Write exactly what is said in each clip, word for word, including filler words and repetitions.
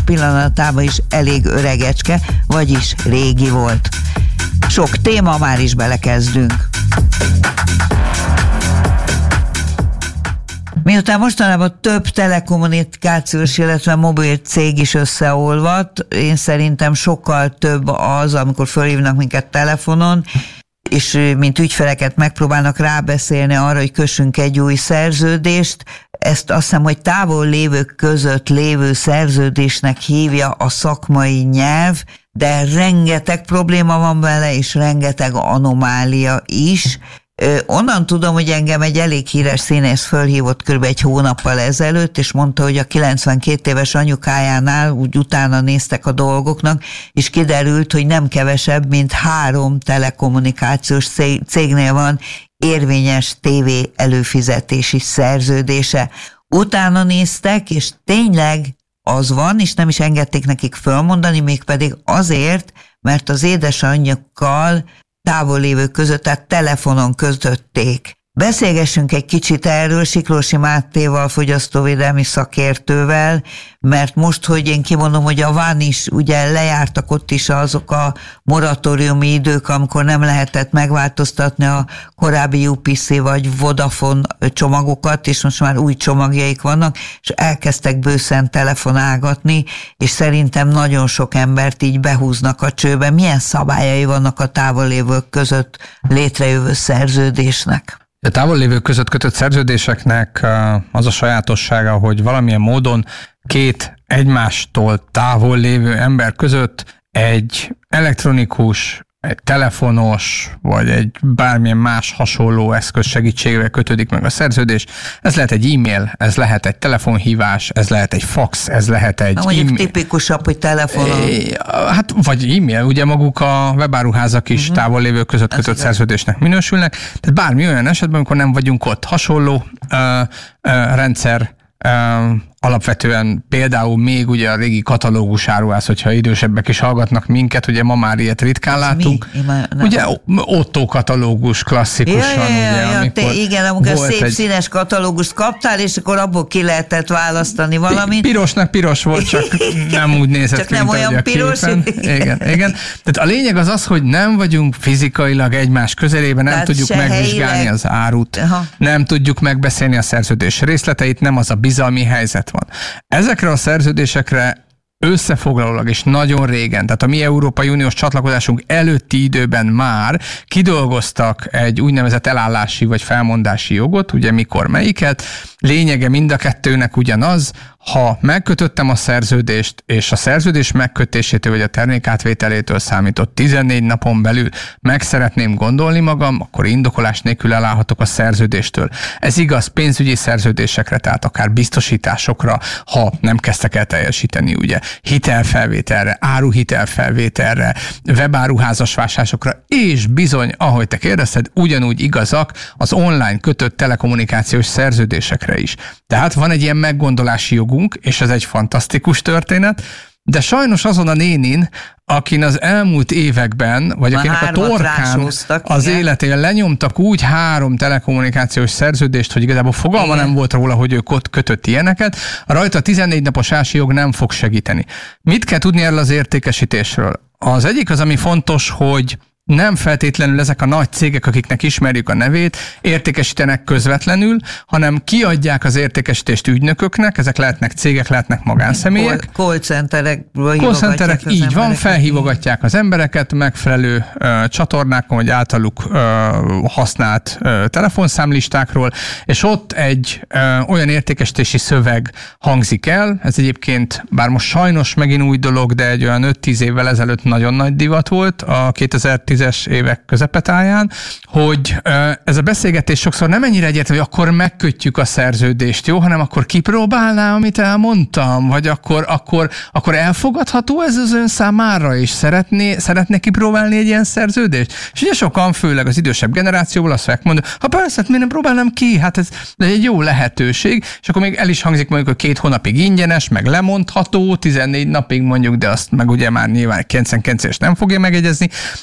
pillanatában is elég öregecske, vagyis régi volt. Sok téma, már is belekezdünk. Miután mostanában több telekommunikációs, illetve mobil cég is összeolvadt, én szerintem sokkal több az, amikor fölhívnak minket telefonon, és mint ügyfeleket megpróbálnak rábeszélni arra, hogy kössünk egy új szerződést. Ezt azt hiszem, hogy távol lévők között lévő szerződésnek hívja a szakmai nyelv, de rengeteg probléma van vele, és rengeteg anomália is. Onnan tudom, hogy engem egy elég híres színész fölhívott kb. Egy hónappal ezelőtt, és mondta, hogy a kilencvenkét éves anyukájánál úgy utána néztek a dolgoknak, és kiderült, hogy nem kevesebb, mint három telekommunikációs cégnél van érvényes tévé előfizetési szerződése. Utána néztek, és tényleg az van, és nem is engedték nekik fölmondani, mégpedig azért, mert az édesanyjukkal távol lévők között, tehát telefonon kötötték. Beszélgessünk egy kicsit erről Siklósi Mátéval, fogyasztóvédelmi szakértővel, mert most, hogy én kimondom, hogy a ván is, ugye lejártak ott is azok a moratóriumi idők, amikor nem lehetett megváltoztatni a korábbi u pé cé vagy Vodafone csomagokat, és most már új csomagjaik vannak, és elkezdtek bőszen telefonálgatni, és szerintem nagyon sok embert így behúznak a csőbe. Milyen szabályai vannak a távollévők között létrejövő szerződésnek? A távollévők között kötött szerződéseknek az a sajátossága, hogy valamilyen módon két egymástól távol lévő ember között egy elektronikus, egy telefonos, vagy egy bármilyen más hasonló eszköz segítségével kötődik meg a szerződés. Ez lehet egy e-mail, ez lehet egy telefonhívás, ez lehet egy fax, ez lehet egy... Na, mondjuk e-mail. Tipikusabb, hogy telefonon. Hát, vagy e-mail, ugye maguk a webáruházak is uh-huh. távol lévők között ez kötött szerződésnek minősülnek. Tehát bármi olyan esetben, amikor nem vagyunk ott, hasonló uh, uh, rendszer, Uh, alapvetően például még ugye a régi katalógus áruház, hogyha idősebbek is hallgatnak minket, ugye ma már ilyet ritkán látunk. Ugye Otto katalógus klasszikusan. Ja, ja, ja, ugye, ja, te, igen, amikor szép egy... színes katalógust kaptál, és akkor abból ki lehetett választani valamit. Pirosnak piros volt, csak nem úgy nézett csak ki, nem olyan piros. Igen, igen. Tehát a lényeg az az, hogy nem vagyunk fizikailag egymás közelében, nem Tehát tudjuk megvizsgálni helyileg. Az árut, Aha. nem tudjuk megbeszélni a szerződés részleteit, nem az a bizalmi helyzet van. Ezekre a szerződésekre összefoglalólag és nagyon régen, tehát a mi Európai Uniós csatlakozásunk előtti időben már kidolgoztak egy úgynevezett elállási vagy felmondási jogot, ugye mikor melyiket. Lényege mind a kettőnek ugyanaz, ha megkötöttem a szerződést, és a szerződés megkötésétől vagy a termékátvételétől számított tizennégy napon belül meg szeretném gondolni magam, akkor indokolás nélkül elállhatok a szerződéstől. Ez igaz pénzügyi szerződésekre, tehát akár biztosításokra, ha nem kezdtek el teljesíteni, ugye, hitelfelvételre, áruhitelfelvételre, webáruházas vásárlásokra, és bizony, ahogy te kérdezted, ugyanúgy igazak az online kötött telekommunikációs szerződésekre is. Tehát van egy ilyen meggondolási jogunk, és ez egy fantasztikus történet, de sajnos azon a nénin, akin az elmúlt években, vagy Már akinek a torkán az igen. életén lenyomtak úgy három telekommunikációs szerződést, hogy igazából fogalma igen. nem volt róla, hogy ő kötött ilyeneket, rajta a tizennégy napos ási jog nem fog segíteni. Mit kell tudni erről az értékesítésről? Az egyik az, ami fontos, hogy nem feltétlenül ezek a nagy cégek, akiknek ismerjük a nevét, értékesítenek közvetlenül, hanem kiadják az értékesítést ügynököknek, ezek lehetnek cégek, lehetnek magánszemélyek. Call centerek. Call centerek, így van, felhívogatják az embereket megfelelő uh, csatornákon, vagy általuk uh, használt uh, telefonszámlistákról, és ott egy uh, olyan értékesítési szöveg hangzik el, ez egyébként, bár most sajnos megint új dolog, de egy olyan öt-tíz évvel ezelőtt nagyon nagy divat volt a kétezer-tízes évek közepetáján, hogy ez a beszélgetés sokszor nem ennyire egyértelmű, hogy akkor megkötjük a szerződést, jó, hanem akkor kipróbálná, amit elmondtam, vagy akkor, akkor, akkor elfogadható ez az ön számára, és szeretné, szeretné kipróbálni egy ilyen szerződést? És ugye sokan, főleg az idősebb generációból azt fogják mondani, ha persze, hát miért nem próbálnám ki? Hát ez egy jó lehetőség, és akkor még el is hangzik mondjuk, hogy két hónapig ingyenes, meg lemondható, tizennégy napig mondjuk, de azt meg ugye már nyilván kilencvenkilenc és nem fogja megegyezni, és utólag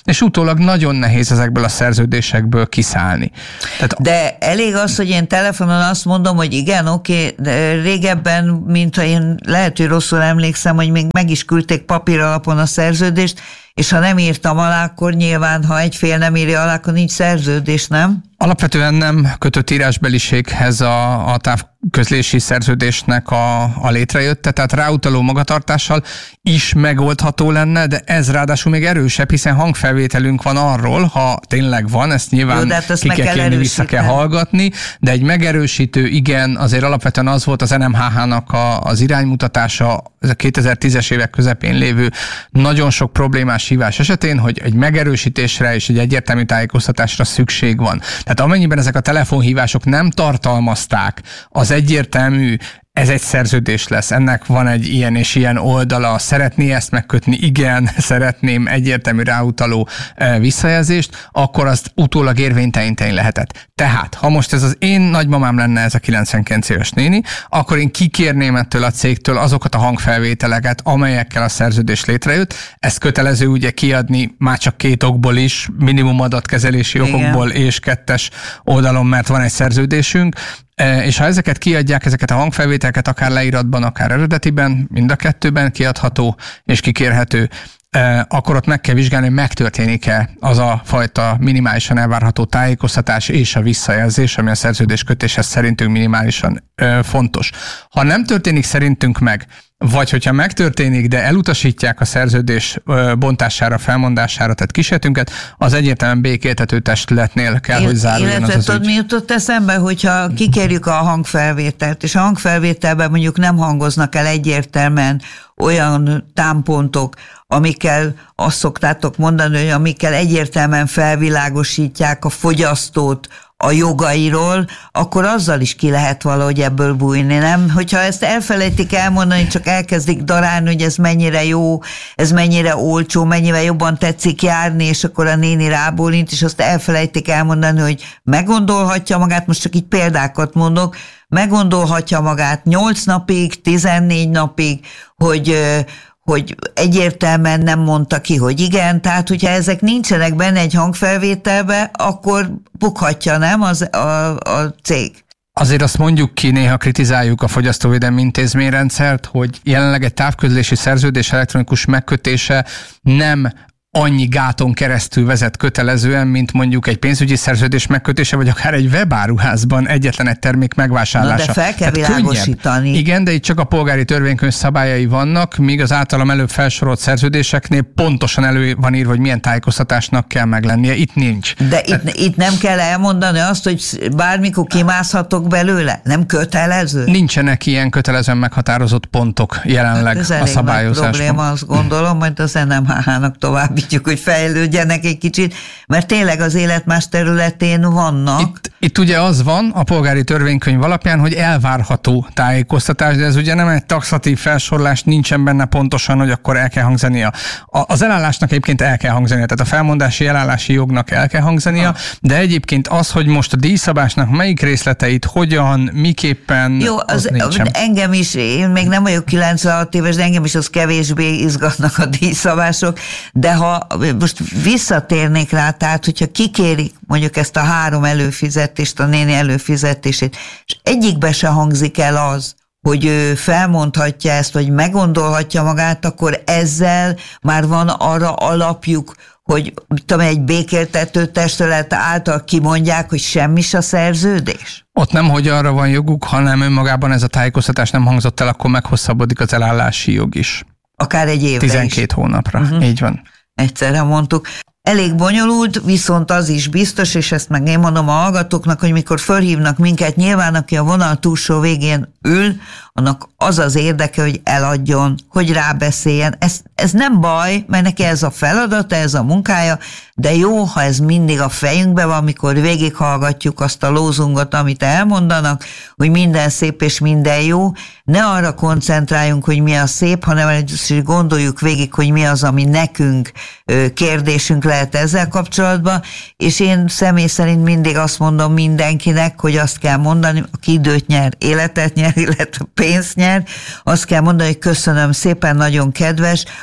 utólag nagyon nehéz ezekből a szerződésekből kiszállni. Tehát... De elég az, hogy én telefonon azt mondom, hogy igen, oké, de régebben, mintha én lehet, hogy rosszul emlékszem, hogy még meg is küldték papír alapon a szerződést, és ha nem írtam alá, akkor nyilván, ha egy fél nem írja alá, akkor nincs szerződés, nem? Alapvetően nem kötött írásbeliséghez a, a távközlési szerződésnek a, a létrejötte, tehát ráutaló magatartással is megoldható lenne, de ez ráadásul még erősebb, hiszen hangfelvételünk van arról, ha tényleg van, ezt nyilván Jó, hát ki kell kérni, vissza kell hallgatni, de egy megerősítő, igen, azért alapvetően az volt az en em há há-nak a, az iránymutatása, ez a kétezer-tízes évek közepén lévő nagyon sok problémás hívás esetén, hogy egy megerősítésre és egy egyértelmű tájékoztatásra szükség van. Tehát amennyiben ezek a telefonhívások nem tartalmazták az egyértelmű, ez egy szerződés lesz, ennek van egy ilyen és ilyen oldala, szeretné ezt megkötni, igen, szeretném egyértelmű ráutaló visszajelzést, akkor azt utólag érvényteleníteni lehetett. Tehát, ha most ez az én nagymamám lenne, ez a kilencvenkilenc éves néni, akkor én kikérném ettől a cégtől azokat a hangfelvételeket, amelyekkel a szerződés létrejött. Ezt kötelező ugye kiadni már csak két okból is, minimum adatkezelési igen. okokból és kettes oldalon, mert van egy szerződésünk. És ha ezeket kiadják, ezeket a hangfelvételeket akár leíratban, akár eredetiben, mind a kettőben kiadható és kikérhető, akkor ott meg kell vizsgálni, hogy megtörténik-e az a fajta minimálisan elvárható tájékoztatás és a visszajelzés, ami a szerződés kötéshez szerintünk minimálisan fontos. Ha nem történik szerintünk meg, vagy hogyha megtörténik, de elutasítják a szerződés bontására, felmondására, tehát kísérletünket, az egyértelműen békéltető testületnél kell, Él, hogy záruljon az az ügy. Mi jutott eszembe, hogyha kikérjük a hangfelvételt, és a hangfelvételben mondjuk nem hangoznak el egyértelműen olyan támpontok, amikkel azt szoktátok mondani, hogy amikkel egyértelműen felvilágosítják a fogyasztót a jogairól, akkor azzal is ki lehet valahogy ebből bújni, nem? Hogyha ezt elfelejtik elmondani, csak elkezdik darálni, hogy ez mennyire jó, ez mennyire olcsó, mennyivel jobban tetszik járni, és akkor a néni rábólint, és azt elfelejtik elmondani, hogy meggondolhatja magát, most csak így példákat mondok, meggondolhatja magát nyolc napig, tizennégy napig, hogy hogy egyértelműen nem mondta ki, hogy igen, tehát hogyha ezek nincsenek benne egy hangfelvételbe, akkor bukhatja, nem az a, a cég. Azért azt mondjuk ki, néha kritizáljuk a Fogyasztóvédelmi Intézményrendszert, hogy jelenleg egy távközlési szerződés elektronikus megkötése nem annyi gáton keresztül vezet kötelezően, mint mondjuk egy pénzügyi szerződés megkötése, vagy akár egy webáruházban egyetlen egy termék megvásárlása. Na de fel kell Tehát világosítani. Könnyebb. Igen, de itt csak a polgári törvénykönyv szabályai vannak, míg az általam előbb felsorolt szerződéseknél pontosan elő van írva, hogy milyen tájékoztatásnak kell meglennie. Itt nincs. De Tehát... itt, itt nem kell elmondani azt, hogy bármikor kimászhatok belőle? Nem kötelező? Nincsenek ilyen kötelezően meghatározott pontok jelenleg hát a szabályozásban. Ez probléma, azt gondolom, majd az en em há há-nak tovább hogy fejlődjenek egy kicsit, mert tényleg az élet más területén vannak. Itt, itt ugye az van a polgári törvénykönyv alapján, hogy elvárható tájékoztatás, de ez ugye nem egy taxatív felsorolás, nincsen benne pontosan, hogy akkor el kell hangzania. A, az elállásnak egyébként el kell hangzania, tehát a felmondási elállási jognak el kell hangzania, ha. de egyébként az, hogy most a díjszabásnak melyik részleteit, hogyan, miképpen... Jó, az, az engem is, én még nem vagyok kilencvenhat éves, de engem is az kevésbé izgatnak a díjszabások, de ha most visszatérnék rá, tehát hogyha kikérik mondjuk ezt a három előfizetést, a néni előfizetését, és egyikbe se hangzik el az, hogy ő felmondhatja ezt, vagy meggondolhatja magát, akkor ezzel már van arra alapjuk, hogy tudom, egy békéltető testület által kimondják, hogy semmi a szerződés? Ott nem, hogy arra van joguk, hanem önmagában ez a tájékoztatás nem hangzott el, akkor meghosszabbodik az elállási jog is. Akár egy évre tizenkét is. hónapra, uh-huh. Így van. Egyszerre mondtuk. Elég bonyolult, viszont az is biztos, és ezt meg én mondom a hallgatóknak, hogy mikor fölhívnak minket, nyilván aki a vonal túlsó végén ül, annak az az érdeke, hogy eladjon, hogy rábeszéljen. Ez, ez nem baj, mert neki ez a feladata, ez a munkája, de jó, ha ez mindig a fejünkben van, amikor végighallgatjuk azt a lózungot, amit elmondanak, hogy minden szép és minden jó. Ne arra koncentráljunk, hogy mi a szép, hanem először gondoljuk végig, hogy mi az, ami nekünk kérdésünk lehet ezzel kapcsolatban, és én személy szerint mindig azt mondom mindenkinek, hogy azt kell mondani, aki időt nyer, életet nyer, illetve pénzt nyer, azt kell mondani, hogy köszönöm szépen, nagyon kedves,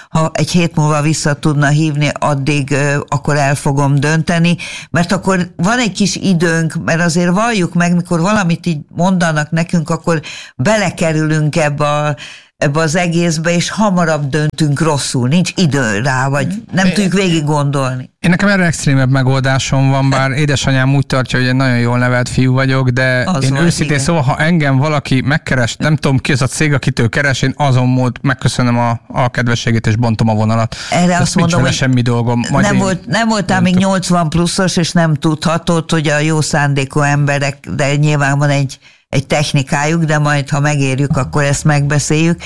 ha egy hét múlva vissza tudna hívni, addig akkor el fogom dönteni, mert akkor van egy kis időnk, mert azért valljuk meg, mikor valamit így mondanak nekünk, akkor belekerülünk ebbe a ebbe az egészbe, és hamarabb döntünk rosszul. Nincs idő rá, vagy nem én, tudjuk végig gondolni. Én nekem erre extrémebb megoldásom van, bár édesanyám úgy tartja, hogy egy nagyon jól nevelt fiú vagyok, de az én őszintén szóval, ha engem valaki megkeres, nem tudom ki az a cég, akit ő keres, én azon mód megköszönöm a, a kedvességét, és bontom a vonalat. Erre azt mondom, hogy semmi dolgom. Majd nem, volt, nem voltál még nyolcvan pluszos, és nem tudhatod, hogy a jó szándékú emberek, de nyilván van egy egy technikájuk, de majd, ha megérjük, akkor ezt megbeszéljük.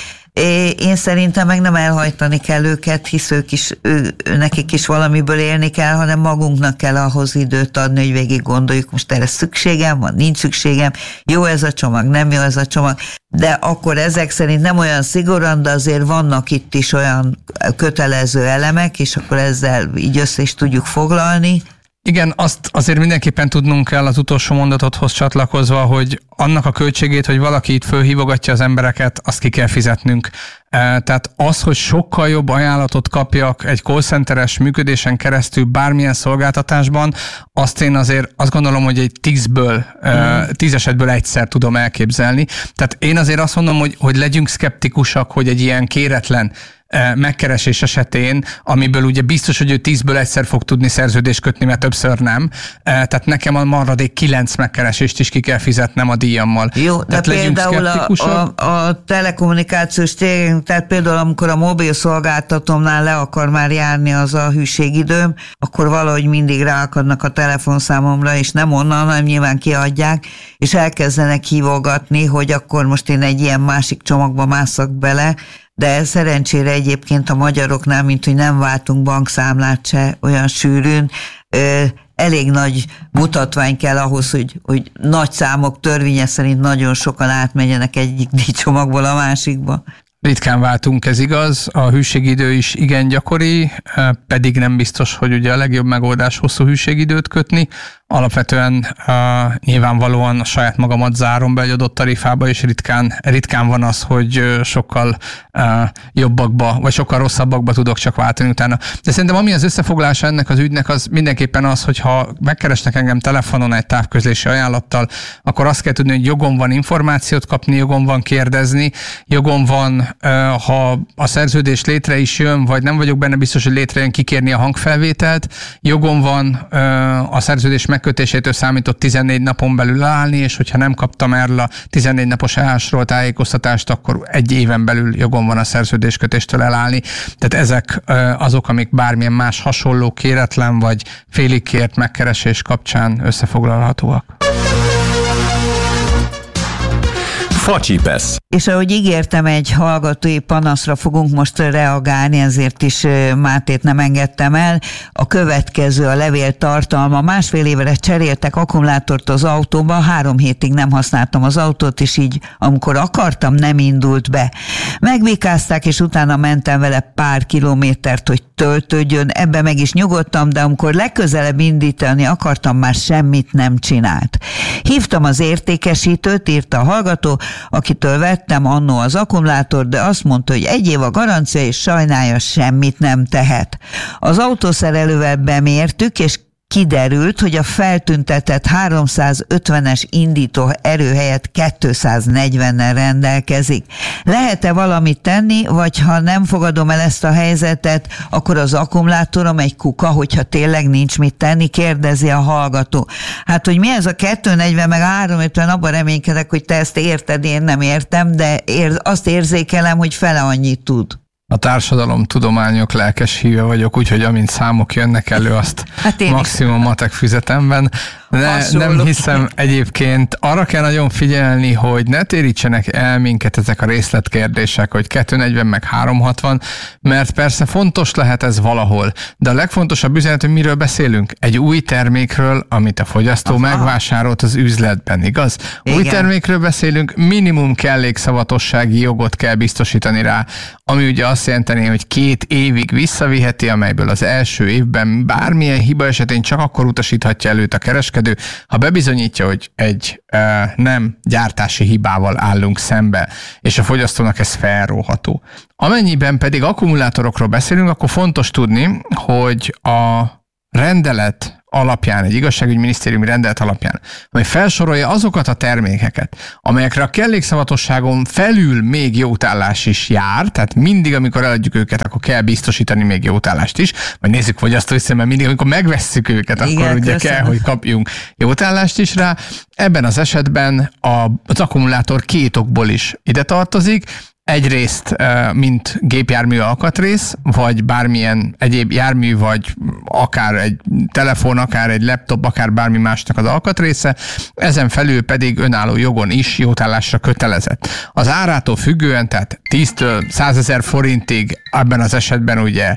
Én szerintem meg nem elhajtani kell őket, hisz ők is, ő, nekik is valamiből élni kell, hanem magunknak kell ahhoz időt adni, hogy végig gondoljuk, most erre szükségem van, nincs szükségem, jó ez a csomag, nem jó ez a csomag, de akkor ezek szerint nem olyan szigorúan, de azért vannak itt is olyan kötelező elemek, és akkor ezzel így össze is tudjuk foglalni. Igen, azt azért mindenképpen tudnunk kell az utolsó mondatodhoz csatlakozva, hogy annak a költségét, hogy valaki itt fölhívogatja az embereket, azt ki kell fizetnünk. Tehát az, hogy sokkal jobb ajánlatot kapjak egy call centeres működésen keresztül bármilyen szolgáltatásban, azt én azért azt gondolom, hogy egy tízből, mm. tíz esetből egyszer tudom elképzelni. Tehát én azért azt mondom, hogy, hogy legyünk szkeptikusak, hogy egy ilyen kéretlen megkeresés esetén, amiből ugye biztos, hogy ő tízből egyszer fog tudni szerződést kötni, mert többször nem. Tehát nekem a maradék kilenc megkeresést is ki kell fizetnem a díjammal. Jó, de tehát például a, a, a telekommunikációs cég, tehát például amikor a mobil szolgáltatómnál le akar már járni az a hűségidőm, akkor valahogy mindig ráakadnak a telefonszámomra, és nem onnan, hanem nyilván kiadják, és elkezdenek hívogatni, hogy akkor most én egy ilyen másik csomagba másszak bele, de szerencsére egyébként a magyaroknál, mint hogy nem váltunk bankszámlát se olyan sűrűn, elég nagy mutatvány kell ahhoz, hogy, hogy nagy számok törvénye szerint nagyon sokan átmenjenek egyik díjcsomagból a másikba. Ritkán váltunk, ez igaz, a hűségidő is igen gyakori, pedig nem biztos, hogy ugye a legjobb megoldás hosszú hűségidőt kötni. Alapvetően uh, nyilvánvalóan a saját magamat zárom be egy adott tarifába, és ritkán, ritkán van az, hogy sokkal uh, jobbakba, vagy sokkal rosszabbakba tudok csak váltani utána. De szerintem ami az összefoglalása ennek az ügynek, az mindenképpen az, hogy ha megkeresnek engem telefonon egy távközlési ajánlattal, akkor azt kell tudni, hogy jogom van információt kapni, jogom van kérdezni, jogom van, uh, ha a szerződés létre is jön, vagy nem vagyok benne biztos, hogy létrejön, kikérni a hangfelvételt, jogom van uh, a szerződés megkötésétől számított tizennégy napon belül állni, és hogyha nem kaptam erről a tizennégy napos eljárásról tájékoztatást, akkor egy éven belül jogom van a szerződéskötéstől elállni. Tehát ezek azok, amik bármilyen más hasonló kéretlen vagy félig kért megkeresés kapcsán összefoglalhatóak. Facsipesz. És ahogy ígértem, egy hallgatói panaszra fogunk most reagálni, ezért is Mátét nem engedtem el. A következő a levél tartalma. Másfél évre cseréltek akkumulátort az autóba, három hétig nem használtam az autót, és így amikor akartam, nem indult be. Megbikázták, és utána mentem vele pár kilométert, hogy töltődjön, ebbe meg is nyugodtam, de amikor legközelebb indítani akartam, már semmit nem csinált. Hívtam az értékesítőt, írta a hallgató, akitől vettem annó az akkumulátort, de azt mondta, hogy egy év a garancia, és sajnálja, semmit nem tehet. Az autószerelővel bemértük, és kiderült, hogy a feltüntetett háromszázötvenes indító erő helyett kétszáznegyvennel rendelkezik. Lehet-e valamit tenni, vagy ha nem fogadom el ezt a helyzetet, akkor az akkumulátorom egy kuka, hogyha tényleg nincs mit tenni, kérdezi a hallgató. Hát, hogy mi ez a kétszáznegyven meg háromszázötven, abban reménykedek, hogy te ezt érted, én nem értem, de ér, azt érzékelem, hogy fele annyit tud. A társadalomtudományok lelkes híve vagyok, úgyhogy amint számok jönnek elő, azt hát maximum matek füzetemben. Ne, nem hiszem egyébként, arra kell nagyon figyelni, hogy ne térítsenek el minket ezek a részletkérdések, hogy kétszáznegyven meg háromszázhatvan, mert persze fontos lehet ez valahol, de a legfontosabb üzenet, hogy miről beszélünk? Egy új termékről, amit a fogyasztó Aha. megvásárolt az üzletben, igaz? Igen. Új termékről beszélünk, minimum kellékszavatossági jogot kell biztosítani rá, ami ugye azt jelenteni, hogy két évig visszaviheti, amelyből az első évben bármilyen hiba esetén csak akkor utasíthatja előtt a kereskedő, kereskedő, ha bebizonyítja, hogy egy e, nem gyártási hibával állunk szembe, és a fogyasztónak ez felróható. Amennyiben pedig akkumulátorokról beszélünk, akkor fontos tudni, hogy a rendelet alapján, egy igazságügyminisztériumi rendelet alapján, amely felsorolja azokat a termékeket, amelyekre a kellékszavatosságon felül még jótállás is jár, tehát mindig, amikor eladjuk őket, akkor kell biztosítani még jótállást is, vagy nézzük fogyasztói szemmel, mindig, amikor megvesszük őket, akkor igen, ugye köszönöm. Kell, hogy kapjunk jótállást is rá. Ebben az esetben az akkumulátor két okból is ide tartozik. Egyrészt, mint gépjármű alkatrész, vagy bármilyen egyéb jármű, vagy akár egy telefon, akár egy laptop, akár bármi másnak az alkatrésze, ezen felül pedig önálló jogon is jótállásra kötelezett. Az árától függően, tehát tíztől százezer forintig ebben az esetben ugye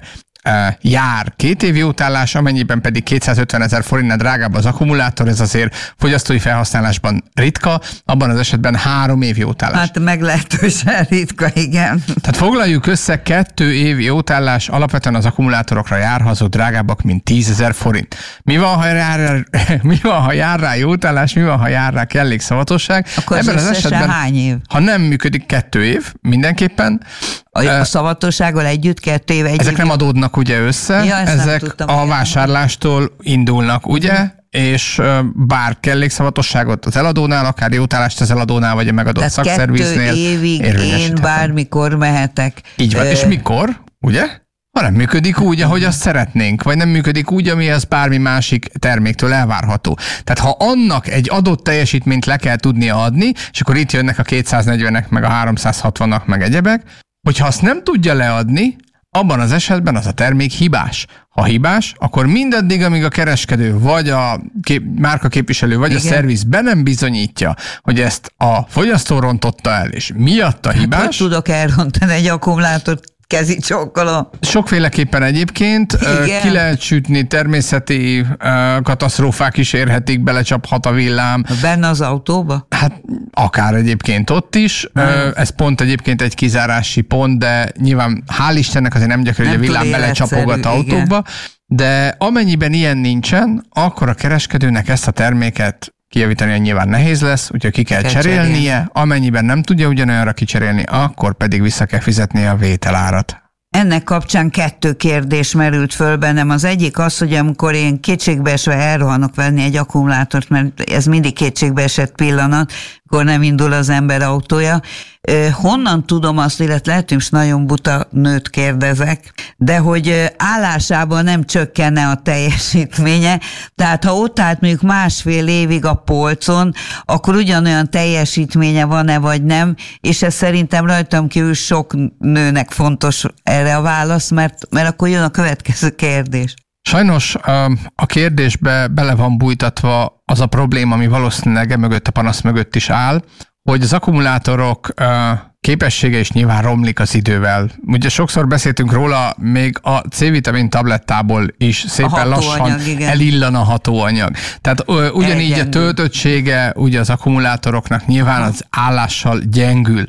jár két év jótállás, amennyiben pedig kétszázötvenezer forintnál drágább az akkumulátor, ez azért fogyasztói felhasználásban ritka, abban az esetben három év jótállás. Hát meglehetősen ritka, igen. Tehát foglaljuk össze, kettő év jótállás alapvetően az akkumulátorokra jár, ha azok drágábbak, mint tízezer forint. Mi van, ha jár, mi van, ha jár rá jótállás, mi van, ha jár rá kellékszavatosság? Akkor ebben az esetben hány év? Ha nem működik, kettő év mindenképpen. A szavatossággal együtt kettő év egy Ezek év. nem adódnak ugye össze, ja, ezek a vásárlástól indulnak, ugye, uh-huh. és bár kellékszavatosságot az eladónál, akár jótállást az eladónál, vagy a megadott tehát szakszerviznél kettő évig én bármikor mehetek. Így van, Ö... és mikor, ugye? Ha nem működik úgy, ahogy azt szeretnénk, vagy nem működik úgy, ami az bármi másik terméktől elvárható. Tehát ha annak egy adott teljesítményt le kell tudnia adni, és akkor itt jönnek a kétszáznegyvenek, meg a háromszázhatvanak, meg egyebek, hogyha azt nem tudja leadni, abban az esetben az a termék hibás. Ha hibás, akkor mindaddig, amíg a kereskedő, vagy a kép, márkaképviselő, vagy igen. a szerviz be nem bizonyítja, hogy ezt a fogyasztó rontotta el, és miatta hibás. Hát, hogy tudok elrontani egy akkumulátort? Kezi csokkolom. Sokféleképpen egyébként igen. Ki lehet sütni, természeti katasztrófák is érhetik, belecsaphat a villám. Benne az autóba? Hát akár egyébként ott is. Hmm. Ez pont egyébként egy kizárási pont, de nyilván hál' Istennek azért nem gyakori, hogy a villám belecsapogat autóba. De amennyiben ilyen nincsen, akkor a kereskedőnek ezt a terméket kijavítani nyilván nehéz lesz, úgyhogy ki kell, kell cserélnie, cserélni. Amennyiben nem tudja ugyanolyanra kicserélni, akkor pedig vissza kell fizetnie a vételárat. Ennek kapcsán kettő kérdés merült föl bennem. Az egyik az, hogy amikor én kétségbeesve elrohanok venni egy akkumulátort, mert ez mindig kétségbeesett pillanat, akkor nem indul az ember autója. Honnan tudom azt, illetve lehet, hogy nagyon buta nőt kérdezek, de hogy állásában nem csökkenne a teljesítménye, tehát ha ott állt mondjuk másfél évig a polcon, akkor ugyanolyan teljesítménye van-e vagy nem, és ez szerintem rajtam kívül sok nőnek fontos erre a válasz, mert, mert akkor jön a következő kérdés. Sajnos a kérdésbe bele van bújtatva az a probléma, ami valószínűleg e mögött, a panasz mögött is áll, hogy az akkumulátorok képessége is nyilván romlik az idővel. Ugye sokszor beszéltünk róla, még a C-vitamin tablettából is szépen lassan igen. elillan a hatóanyag. Tehát ugyanígy Elgyengül. A töltöttsége ugye az akkumulátoroknak nyilván az állással gyengül.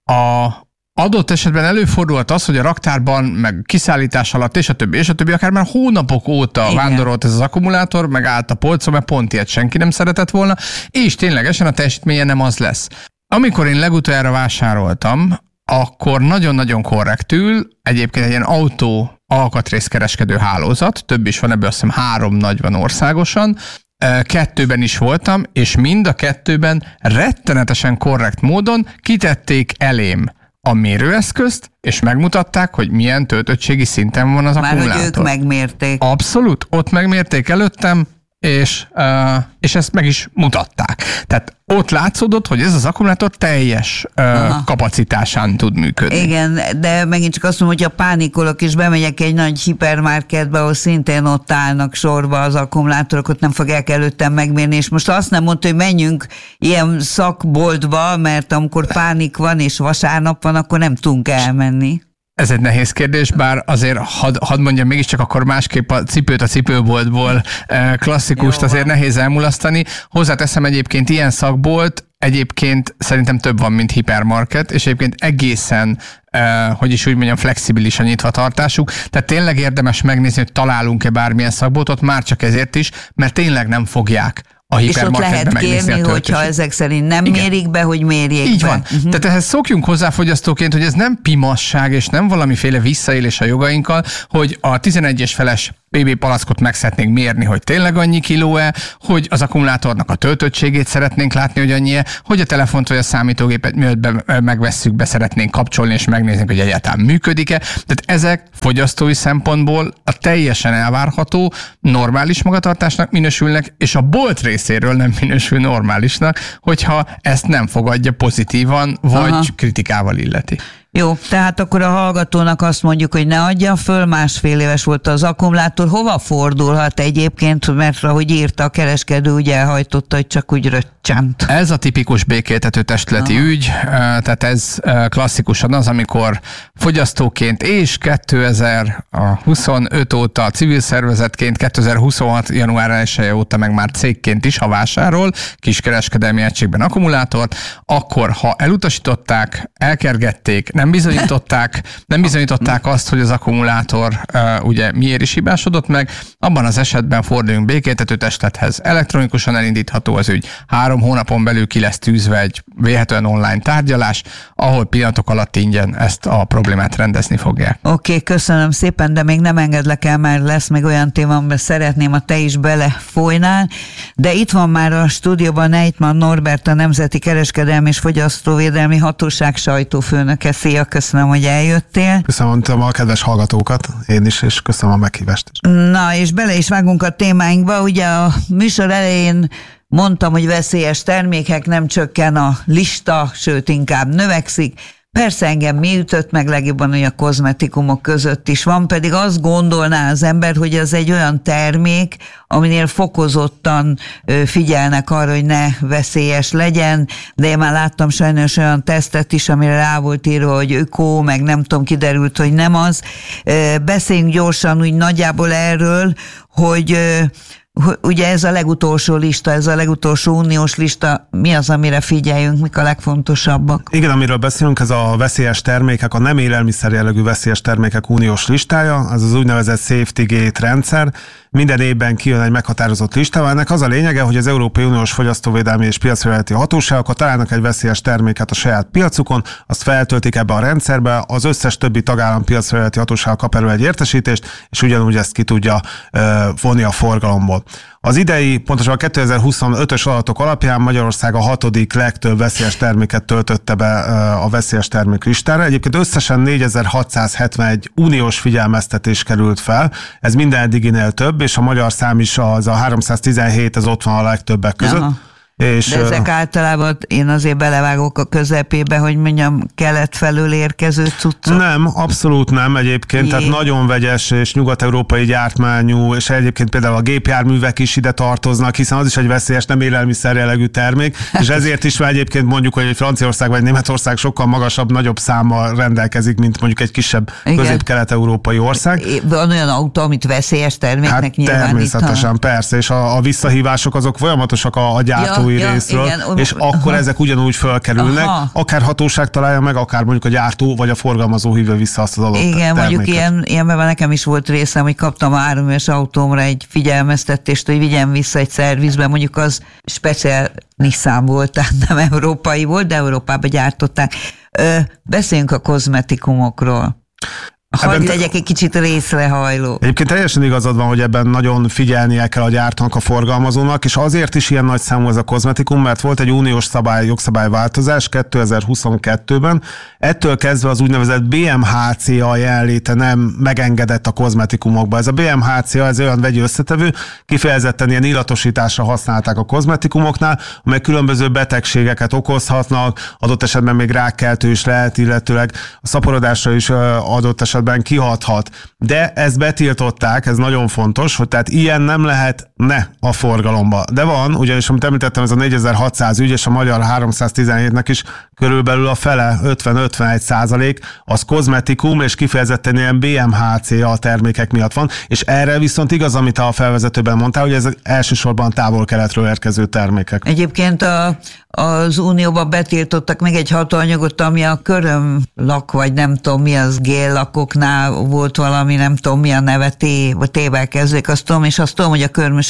A adott esetben előfordulhat az, hogy a raktárban, meg kiszállítás alatt, és a többi, és a többi, akár már hónapok óta igen. vándorolt ez az akkumulátor, meg állt a polcon, mert pont ilyet senki nem szeretett volna, és ténylegesen a teljesítménye nem az lesz. Amikor én legutoljára vásároltam, akkor nagyon-nagyon korrektül, egyébként egy ilyen autó alkatrészkereskedő hálózat, több is van, ebből azt hiszem három nagy van országosan, kettőben is voltam, és mind a kettőben rettenetesen korrekt módon kitették elém a mérőeszközt, és megmutatták, hogy milyen töltöttségi szinten van az Már akkumulátor. Már hogy ők megmérték. Abszolút, ott megmérték előttem, és, uh, és ezt meg is mutatták. Tehát ott látszódott, hogy ez az akkumulátor teljes uh, kapacitásán tud működni. Igen, de megint csak azt mondom, hogy ha pánikolok, és bemegyek egy nagy hipermarketbe, ahol szintén ott állnak sorba az akkumulátorok, ott nem fogják előttem megmérni, és most azt nem mondta, hogy menjünk ilyen szakboltba, mert amikor pánik van, és vasárnap van, akkor nem tudunk elmenni. Ez egy nehéz kérdés, bár azért hadd had mondjam mégiscsak akkor másképp a cipőt a cipőboltból klasszikust Jó, azért van. Nehéz elmulasztani. Hozzáteszem egyébként ilyen szakbolt, egyébként szerintem több van, mint hipermarket, és egyébként egészen, eh, hogy is úgy mondjam, flexibilis a nyitvatartásuk. Tehát tényleg érdemes megnézni, hogy találunk-e bármilyen szakboltot, már csak ezért is, mert tényleg nem fogják a hipermarketben megnézni a töltését. És ott lehet kérni, hogyha ezek szerint nem Igen. mérik be, hogy mérjék Így be. van. Uh-huh. Tehát ehhez szokjunk hozzá fogyasztóként, hogy ez nem pimasság, és nem valamiféle visszaélés a jogainkkal, hogy a tizenegyes feles pé bé palackot meg szeretnénk mérni, hogy tényleg annyi kiló-e, hogy az akkumulátornak a töltöttségét szeretnénk látni, hogy annyi-e, hogy a telefont vagy a számítógépet mielőtt be, megvesszük, be szeretnénk kapcsolni, és megnézni, hogy egyáltalán működik-e. Tehát ezek fogyasztói szempontból a teljesen elvárható, normális magatartásnak minősülnek, és a bolt részéről nem minősül normálisnak, hogyha ezt nem fogadja pozitívan, vagy Aha. kritikával illeti. Jó, tehát akkor a hallgatónak azt mondjuk, hogy ne adja föl, másfél éves volt az akkumulátor. Hova fordulhat egyébként, mert ahogy írta a kereskedő, ugye elhajtotta, hogy csak úgy röccsent. Ez a tipikus békéltető testületi Aha. ügy, tehát ez klasszikusan az, amikor fogyasztóként és kétezer-huszonöt óta civil szervezetként, kétezer-huszonhat január elseje óta meg már cégként is, ha vásárol kiskereskedelmi egységben akkumulátort, akkor ha elutasították, elkergették, nem bizonyították, nem bizonyították azt, hogy az akkumulátor uh, ugye miért is hibásodott meg, abban az esetben forduljunk békéltető testülethez. Elektronikusan elindítható az ügy. Három hónapon belül ki lesz tűzve egy vélhetően online tárgyalás, ahol pillanatok alatt ingyen ezt a problémát rendezni fogják. Oké, okay, köszönöm szépen, de még nem engedlek el, mert lesz még olyan téma, amiben szeretném, ha te is belefolynál, de itt van már a stúdióban Nejtman Norbert, a Nemzeti Kereskedelmi és Fogyasztóvédelmi Hatóság sajtófőnöke. Szia, köszönöm, hogy eljöttél. Köszönöm a kedves hallgatókat, én is, és köszönöm a meghívást is. Na, és bele is vágunk a témáinkba. Ugye a műsor elején mondtam, hogy veszélyes termékek, nem csökken a lista, sőt inkább növekszik. Persze engem mi ütött meg legjobban, hogy a kozmetikumok között is van, pedig azt gondolná az ember, hogy ez egy olyan termék, aminél fokozottan figyelnek arra, hogy ne veszélyes legyen, de én már láttam sajnos olyan tesztet is, amire rá volt írva, hogy öko, meg nem tudom, kiderült, hogy nem az. Beszéljünk gyorsan úgy nagyjából erről, hogy ugye ez a legutolsó lista, ez a legutolsó uniós lista, mi az, amire figyeljünk, mik a legfontosabbak? Igen, amiről beszélünk, ez a veszélyes termékek, a nem élelmiszer jellegű veszélyes termékek uniós listája, ez az úgynevezett Safety Gate rendszer. Minden évben kijön egy meghatározott listával. Ennek az a lényege, hogy az Európai Uniós Fogyasztóvédelmi és Piacfelügyeleti Hatóságok, ha találnak egy veszélyes terméket a saját piacukon, azt feltöltik ebbe a rendszerbe, az összes többi tagállam piacfelügyeleti hatóság kap erről egy értesítést, és ugyanúgy ezt ki tudja uh, vonni a forgalomból. Az idei, pontosabban a kétezer-huszonötös adatok alapján Magyarország a hatodik legtöbb veszélyes terméket töltötte be a veszélyes termék listára. Egyébként összesen négyezer-hatszázhetvenegy uniós figyelmeztetés került fel, ez minden eddiginél több, és a magyar szám is az a háromszáztizenhét, ez ott van a legtöbbek között. Aha. És de ezek általában én azért belevágok a közepébe, hogy mondjam, kelet felől érkező cuccok. Nem, abszolút nem egyébként, Jé. tehát nagyon vegyes és nyugat-európai gyártmányú, és egyébként például a gépjárművek is ide tartoznak, hiszen az is egy veszélyes, nem élelmiszer jellegű termék, és ezért is már egyébként mondjuk, hogy egy Franciaország vagy Németország sokkal magasabb, nagyobb számmal rendelkezik, mint mondjuk egy kisebb közép-kelet-európai ország. Van olyan autó, amit veszélyes terméknek hát nyilvánítana. Természetesen, persze, és a, a visszahívások azok folyamatosak a, a gyártói ja. Ja, részről, igen. És akkor ezek ugyanúgy fölkerülnek, Aha. akár hatóság találja meg, akár mondjuk a gyártó vagy a forgalmazó hívja vissza azt az adott igen, terméket. mondjuk ilyen, ilyenben nekem is volt részem, hogy kaptam a háromüves autómra egy figyelmeztetést, hogy vigyem vissza egy szervizbe, mondjuk az speciál Nissan volt, tehát nem európai volt, de Európában gyártották. Ö, beszéljünk a kozmetikumokról. Hadd legyek egy kicsit részrehajló. Egyébként teljesen igazad van, hogy ebben nagyon figyelnie kell a gyártónak, a forgalmazónak, és azért is ilyen nagy számú ez a kozmetikum, mert volt egy uniós szabály, jogszabályváltozás kétezer-huszonkettőben. Ettől kezdve az úgynevezett bé em há cé á jelenléte nem megengedett a kozmetikumokba. Ez a bé em há cé á, ez olyan vegyi összetevő, kifejezetten ilyen illatosításra használták a kozmetikumoknál, amely különböző betegségeket okozhatnak, adott esetben még rákkeltő is lehet, illetőleg a szaporodásra is adott esetben kihathat. De ezt betiltották, ez nagyon fontos, hogy tehát ilyen nem lehet ne a forgalomba. De van, ugyanis amit említettem, ez a négyezer-hatszáz ügy, és a magyar háromszáztizenhétnek is körülbelül a fele, ötven-ötvenegy százalék, az kozmetikum, és kifejezetten ilyen bé em há cé á termékek miatt van, és erre viszont igaz, amit a felvezetőben mondtál, hogy ez elsősorban távol-keletről érkező termékek. Egyébként a, az Unióban betiltottak még egy hatóanyagot, ami a körömlak, vagy nem tudom mi az, géllakoknál volt valami, nem tudom mi a neve, té, vagy tével kezdődik, azt tudom, és azt tudom, hogy a körmös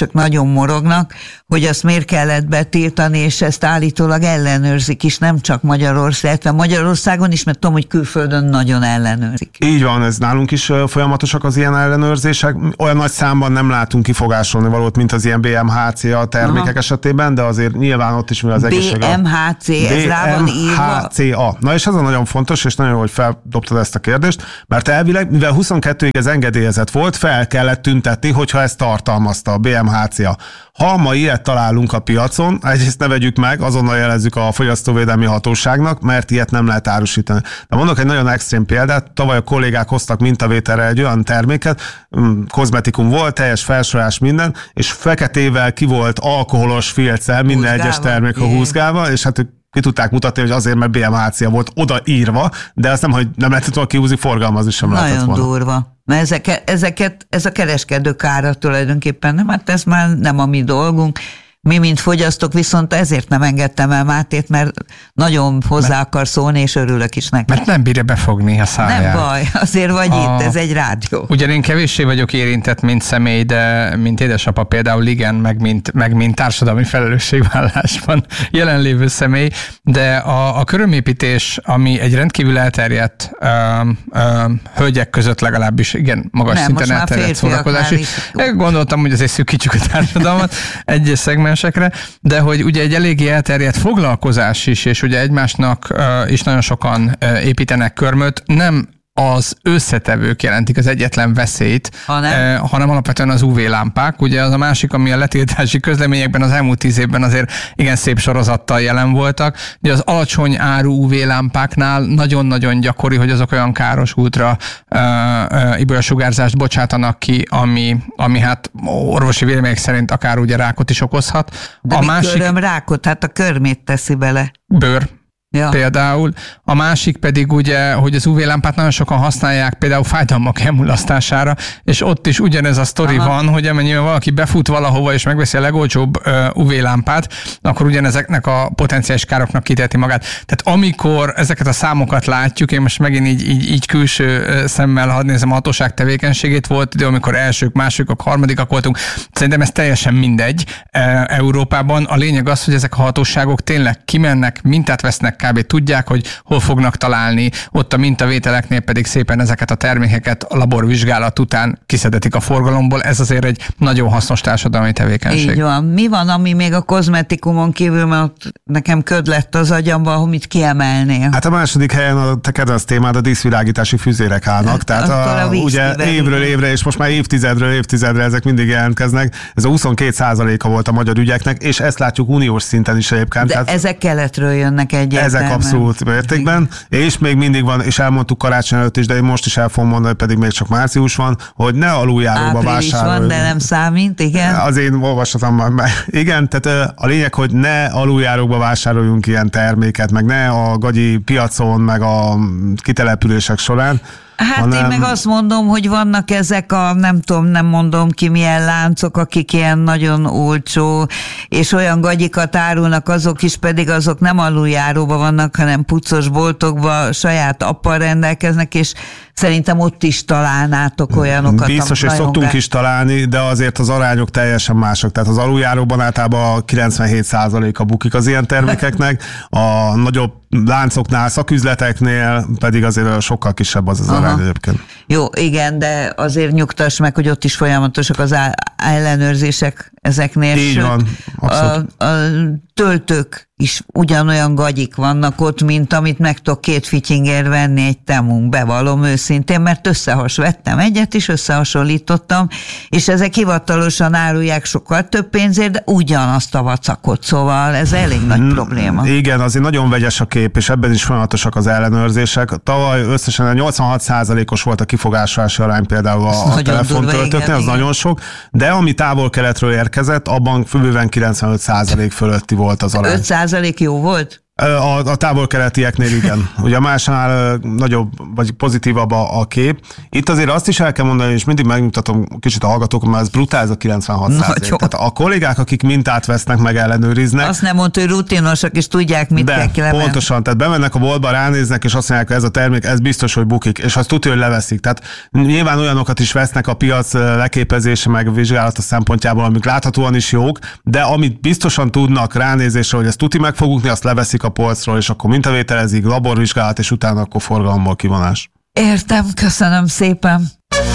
építések nagyon morognak, hogy azt miért kellett betiltani, és ezt állítólag ellenőrzik is, nem csak Magyarország, illetve Magyarországon is, mert tudom, hogy külföldön nagyon ellenőrzik. Így van, ez nálunk is folyamatosak az ilyen ellenőrzések. Olyan nagy számban nem látunk kifogásolni valót, mint az ilyen bé em há cé a termékek Aha. esetében, de azért nyilván ott is, mivel az egészség... bé em há cé, ez rá van írva? bé em há cé á. Na és ez a nagyon fontos, és nagyon jó, hogy feldobtad ezt a kérdést, mert elvileg, mivel huszonkettőig ez engedélyezett volt, fel kellett tüntetni, hogyha ezt tartalmazta a bé em há cé á. Ha ma ilyet találunk a piacon, egyrészt ne vegyük meg, azonnal jelezzük a fogyasztóvédelmi hatóságnak, mert ilyet nem lehet árusítani. De mondok egy nagyon extrém példát, tavaly a kollégák hoztak mintavételre egy olyan terméket, kozmetikum volt, teljes felsorolás minden, és feketével ki volt alkoholos filccel minden húzgálva, egyes termék a húzgálva, és hát ki tudták mutatni, hogy azért, mert bé em há cé volt odaírva, de azt nem, hogy nem lehetett volna kihúzni, forgalmazni sem nagyon lehetett volna. Nagyon durva. Mert ezeket, ezeket, ez a kereskedők ára tulajdonképpen nem, hát ez már nem a mi dolgunk. Mi, mint fogyasztók, viszont ezért nem engedtem el Mátét, mert nagyon hozzá mert, akar szólni, és örülök is neki. Mert nem bírja befogni a száját. Nem baj, azért vagy a, itt, ez egy rádió. Ugyan én kevéssé vagyok érintett, mint személy, de mint édesapa például igen, meg mint, meg mint társadalmi felelősségvállalásban jelenlévő személy, de a, a körömépítés, ami egy rendkívül elterjedt ö, ö, hölgyek között legalábbis, igen, magas nem, szinten elterjedt szórakozási. Gondoltam, hogy azért szűkítsük a társadalmat egyes szegmens, de hogy ugye egy eléggé elterjedt foglalkozás is, és ugye egymásnak uh, is nagyon sokan uh, építenek körmöt, nem az összetevők jelentik az egyetlen veszélyt, hanem, eh, hanem alapvetően az ú vé-lámpák. Ugye az a másik, ami a letiltási közleményekben az elmúlt tíz évben azért igen szép sorozattal jelen voltak. Ugye az alacsony áru ú vé-lámpáknál nagyon-nagyon gyakori, hogy azok olyan káros ultra uh, uh, ibolyasugárzást bocsátanak ki, ami, ami hát orvosi vélemények szerint akár ugye rákot is okozhat. De a mi másik köröm rákot? Hát a körmét teszi bele. Bőr. Ja. Például. A másik pedig ugye, hogy az ú vé-lámpát nagyon sokan használják például fájdalmak elmulasztására, és ott is ugyanez a sztori Aha. van, hogy amennyiben valaki befut valahova és megveszi a legolcsóbb ú vé-lámpát, akkor ugyanezeknek a potenciális károknak kiteti magát. Tehát amikor ezeket a számokat látjuk, én most megint így, így, így külső szemmel hadd nézem a hatóság tevékenységét, volt idő, amikor elsők, másodikak, harmadikak voltunk. Szerintem ez teljesen mindegy Európában. A lényeg az, hogy ezek a hatóságok tényleg kimennek, mintát vesznek, kb. Tudják, hogy hol fognak találni, ott a mintavételeknél pedig szépen ezeket a termékeket a laborvizsgálat után kiszedetik a forgalomból. Ez azért egy nagyon hasznos társadalmi tevékenység. Így van. Mi van, ami még a kozmetikumon kívül, mert nekem köd lett az agyamban, hogy mit kiemelnél? Hát a második helyen a te kedvenc témád, a díszvilágítási füzérek állnak. Tehát a, a ugye évről évre, és most már évtizedről évtizedre ezek mindig jelentkeznek. Ez a huszonkét százaléka volt a magyar ügyeknek, és ezt látjuk uniós szinten is egyébként. De tehát ezek keletről jönnek egyébként. Ezek abszolút mértékben, és még mindig van, és elmondtuk karácsony előtt is, de én most is el fogom mondani, pedig még csak március van, hogy ne aluljáróba vásárolj. Van, de nem számít, igen. Az én olvashatom már. Igen, tehát a lényeg, hogy ne aluljáróba vásároljunk ilyen terméket, meg ne a gagyi piacon, meg a kitelepülések során. Hát hanem... én meg azt mondom, hogy vannak ezek a, nem tudom, nem mondom ki milyen láncok, akik ilyen nagyon olcsó, és olyan gagyikat árulnak, azok is pedig azok nem aluljáróban vannak, hanem puccos boltokban saját appal rendelkeznek, és szerintem ott is találnátok olyanokat. Biztos, hogy szoktunk gá... is találni, de azért az arányok teljesen mások. Tehát az aluljáróban általában kilencvenhét százaléka bukik az ilyen termékeknek, a nagyobb láncoknál, szaküzleteknél pedig azért sokkal kisebb az az Aha. arány egyébként. Jó, igen, de azért nyugtass meg, hogy ott is folyamatosak az ellenőrzések ezeknél. Így Sőt, van, abszolút. A, a töltők is ugyanolyan gagyik vannak ott, mint amit meg tudok két fityingért venni egy temunk, bevallom őszintén, mert összehas vettem egyet, és összehasonlítottam, és ezek hivatalosan árulják sokkal több pénzért, de ugyanazt a vacakot, szóval ez elég nagy probléma. Igen, azért nagyon vegyes a kép, és ebben is folyamatosak az ellenőrzések. Tavaly összesen nyolcvanhat százalékos volt a kifogásolási arány például a, a telefontöltőknél, az igen. nagyon sok, de ami távol-keletről érkezett, abban bőven kilencvenöt százalék fölötti volt az arány. öt százalék jó volt? A, a távol-keletieknél igen. Ugye a másnál nagyobb, vagy pozitívabb a, a kép. Itt azért azt is el kell mondani, és mindig megmutatom kicsit a hallgatókon, mert ez brutál, ez a kilencvenhat százalék. Tehát a kollégák, akik mintát vesznek, meg ellenőriznek. Azt nem mondta, hogy rutinosak, és tudják, mit de, kell kilevenni. Pontosan, tehát bemennek a boltba, ránéznek, és azt mondják, hogy ez a termék, ez biztos, hogy bukik, és azt tudja, hogy leveszik. Tehát nyilván olyanokat is vesznek a piac leképezése, meg vizsgálata szempontjából, amik láthatóan is jók, de amit biztosan tudnak ránézésre, hogy ezt tuti meg fog bukni, azt leveszik a polcról, és akkor mintavételezik, laborvizsgálat, és utána akkor forgalomból kivonás. Értem, köszönöm szépen.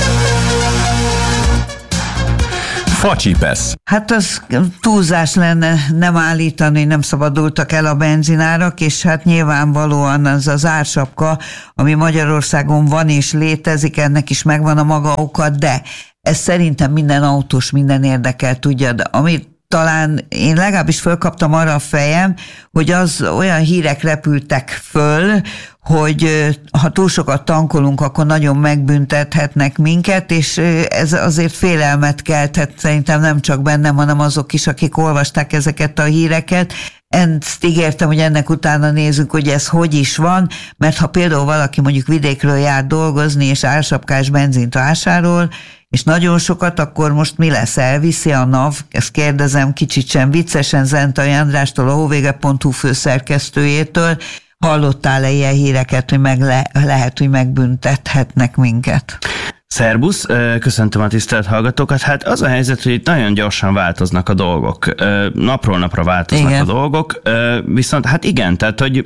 Facsipesz. Hát az túlzás lenne nem állítani, nem szabadultak el a benzinárak, és hát nyilvánvalóan az az ársapka, ami Magyarországon van és létezik, ennek is megvan a maga oka, de ez szerintem minden autós, minden érdekel tudja, de amit talán én legalábbis fölkaptam arra a fejem, hogy az olyan hírek repültek föl, hogy ha túl sokat tankolunk, akkor nagyon megbüntethetnek minket, és ez azért félelmet kelthet szerintem nem csak bennem, hanem azok is, akik olvasták ezeket a híreket. Ezt ígértem, hogy ennek utána nézzük, hogy ez hogy is van, mert ha például valaki mondjuk vidékről jár dolgozni, és ársapkás benzint vásárol, és nagyon sokat, akkor most mi lesz? Elviszi a NAV? Ezt kérdezem kicsit sem viccesen Zentai Andrástól, a hóvége pont hu főszerkesztőjétől. Hallottál-e ilyen híreket, hogy meg le, lehet, hogy megbüntethetnek minket? Szerbusz, köszöntöm a tisztelt hallgatókat. Hát az a helyzet, hogy itt nagyon gyorsan változnak a dolgok. Napról napra változnak igen. a dolgok. Viszont hát igen, tehát hogy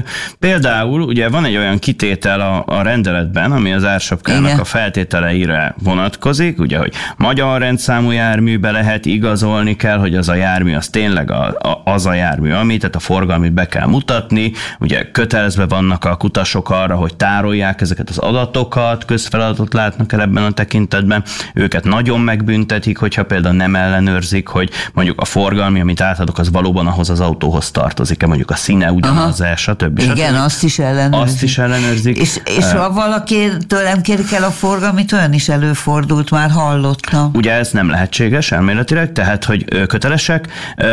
például ugye van egy olyan kitétel a, a rendeletben, ami az ársapkának igen. a feltételeire vonatkozik, ugye, hogy magyar rendszámú járműbe lehet igazolni kell, hogy az a jármű az tényleg a, a, az a jármű, ami, tehát a forgalmit be kell mutatni, ugye kötelezve vannak a kutasok arra, hogy tárolják ezeket az adatokat, közfeladatot látnak el ebben a tekintetben, őket nagyon megbüntetik, hogyha például nem ellenőrzik, hogy mondjuk a forgalmi, amit átadok, az valóban ahhoz az autóhoz tartozik-e, mondjuk a színe ugyanaz-e, stb. Igen, stb. azt is ellenőrzik. Azt is ellenőrzik. És, és uh, ha valaki tőlem kérik el a forgalmit, olyan is előfordult, már hallottam. Ugye ez nem lehetséges elméletileg, tehát, hogy kötelesek,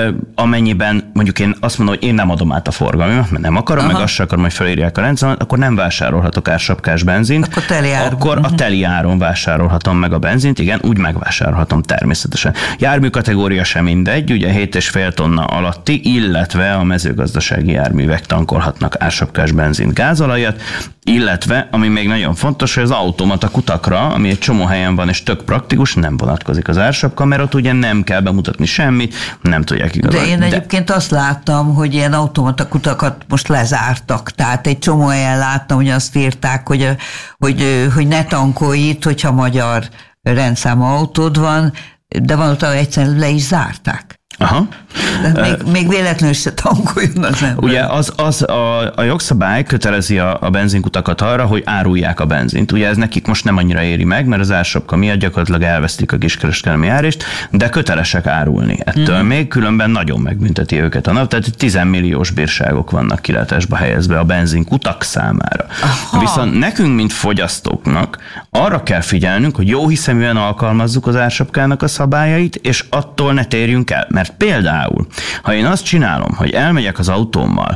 amennyiben mondjuk én azt mondom, hogy én nem adom át a forgalmimat, mert nem akarom, aha. meg azt sem akarom, hogy felírják a rendszámot, akkor nem vásárolhatok ársapkás benzint. Akkor teli áron. Akkor a teli áron vásárolhatom meg a benzint, igen, úgy megvásárolhatom természetesen. Jármű kategória sem mindegy, ugye hét és fél tonna alatti, illetve a mezőgazdasági járművek tankolhatnak ársapkás benzint, gázolajat, illetve, ami még nagyon fontos, hogy az automata kutakra, ami egy csomó helyen van és tök praktikus, nem vonatkozik az ársapka, mert ott ugye nem kell bemutatni semmit, nem tudják igazolni. De én egyébként De... azt láttam, hogy ilyen automata kutakat most lezártak, tehát egy csomó helyen láttam, hogy azt írták, hogy, hogy, hogy ne tankolj itt, hogyha magyar rendszámú autód van, de van ott, ahol egyszerűen le is zárták. Aha. De még, uh, még véletlenül se tankoljon az ember. Ugye az, az a, a jogszabály kötelezi a, a benzinkutakat arra, hogy árulják a benzint. Ugye ez nekik most nem annyira éri meg, mert az ársapka miatt gyakorlatilag elvesztik a kiskereskedelmi árést, de kötelesek árulni ettől mm. még, különben nagyon megbünteti őket a NAV, tehát tízmilliós bírságok vannak kilátásba helyezve a benzinkutak számára. Aha. Viszont nekünk, mint fogyasztóknak arra kell figyelnünk, hogy jó hiszeműen alkalmazzuk az ársapkának a szabályait, és attól ne térjünk el, mert például, ha én azt csinálom, hogy elmegyek az autómmal,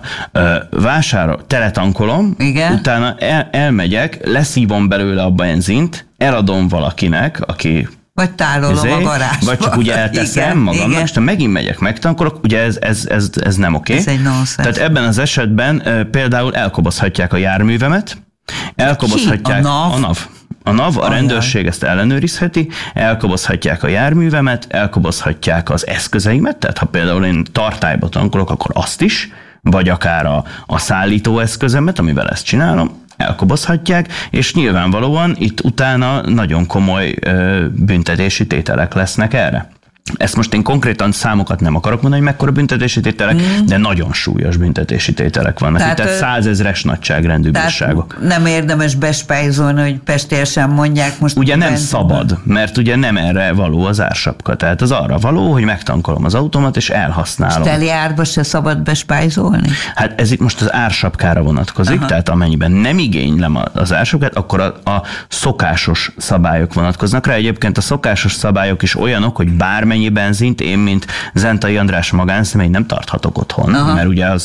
vásárol, teletankolom, igen. utána el, elmegyek, leszívom belőle a benzint, eladom valakinek, aki vagy tárolom ezért, a garázsba. Vagy csak ugye elteszem igen, magamnak, igen. és ha megint megyek, megtankolok, ugye ez, ez, ez, ez nem oké. Ez egy nonsens. Tehát ebben az esetben például elkobozhatják a járművemet, elkobozhatják Ki? A NAV? A NAV. A NAV, a rendőrség ezt ellenőrizheti, elkobozhatják a járművemet, elkobozhatják az eszközeimet, tehát ha például én tartályba tankolok, akkor azt is, vagy akár a, a szállító eszközemet, amivel ezt csinálom, elkobozhatják, és nyilvánvalóan itt utána nagyon komoly ö, büntetési tételek lesznek erre. Ezt most én konkrétan számokat nem akarok mondani, hogy mekkora büntetési tételek, mm. de nagyon súlyos büntetési tételek vannak. Tehát, tehát százezres nagyságrendű bírságok. Nem érdemes bespájzolni, hogy pestélyesen mondják most. Ugye nem szabad, mert ugye nem erre való az ársapka. Tehát az arra való, hogy megtankolom az automat, és elhasználom. És teli árba se szabad bespájzolni? Hát ez itt most az ársapkára vonatkozik, aha. tehát amennyiben nem igénylem az ársapkát, akkor a, a szokásos szabályok vonatkoznak rá. Egyébként a szokásos szabályok is olyanok, hogy bármely mennyi benzint én, mint Zentai András magánszemély nem tarthatok otthon, aha. mert ugye az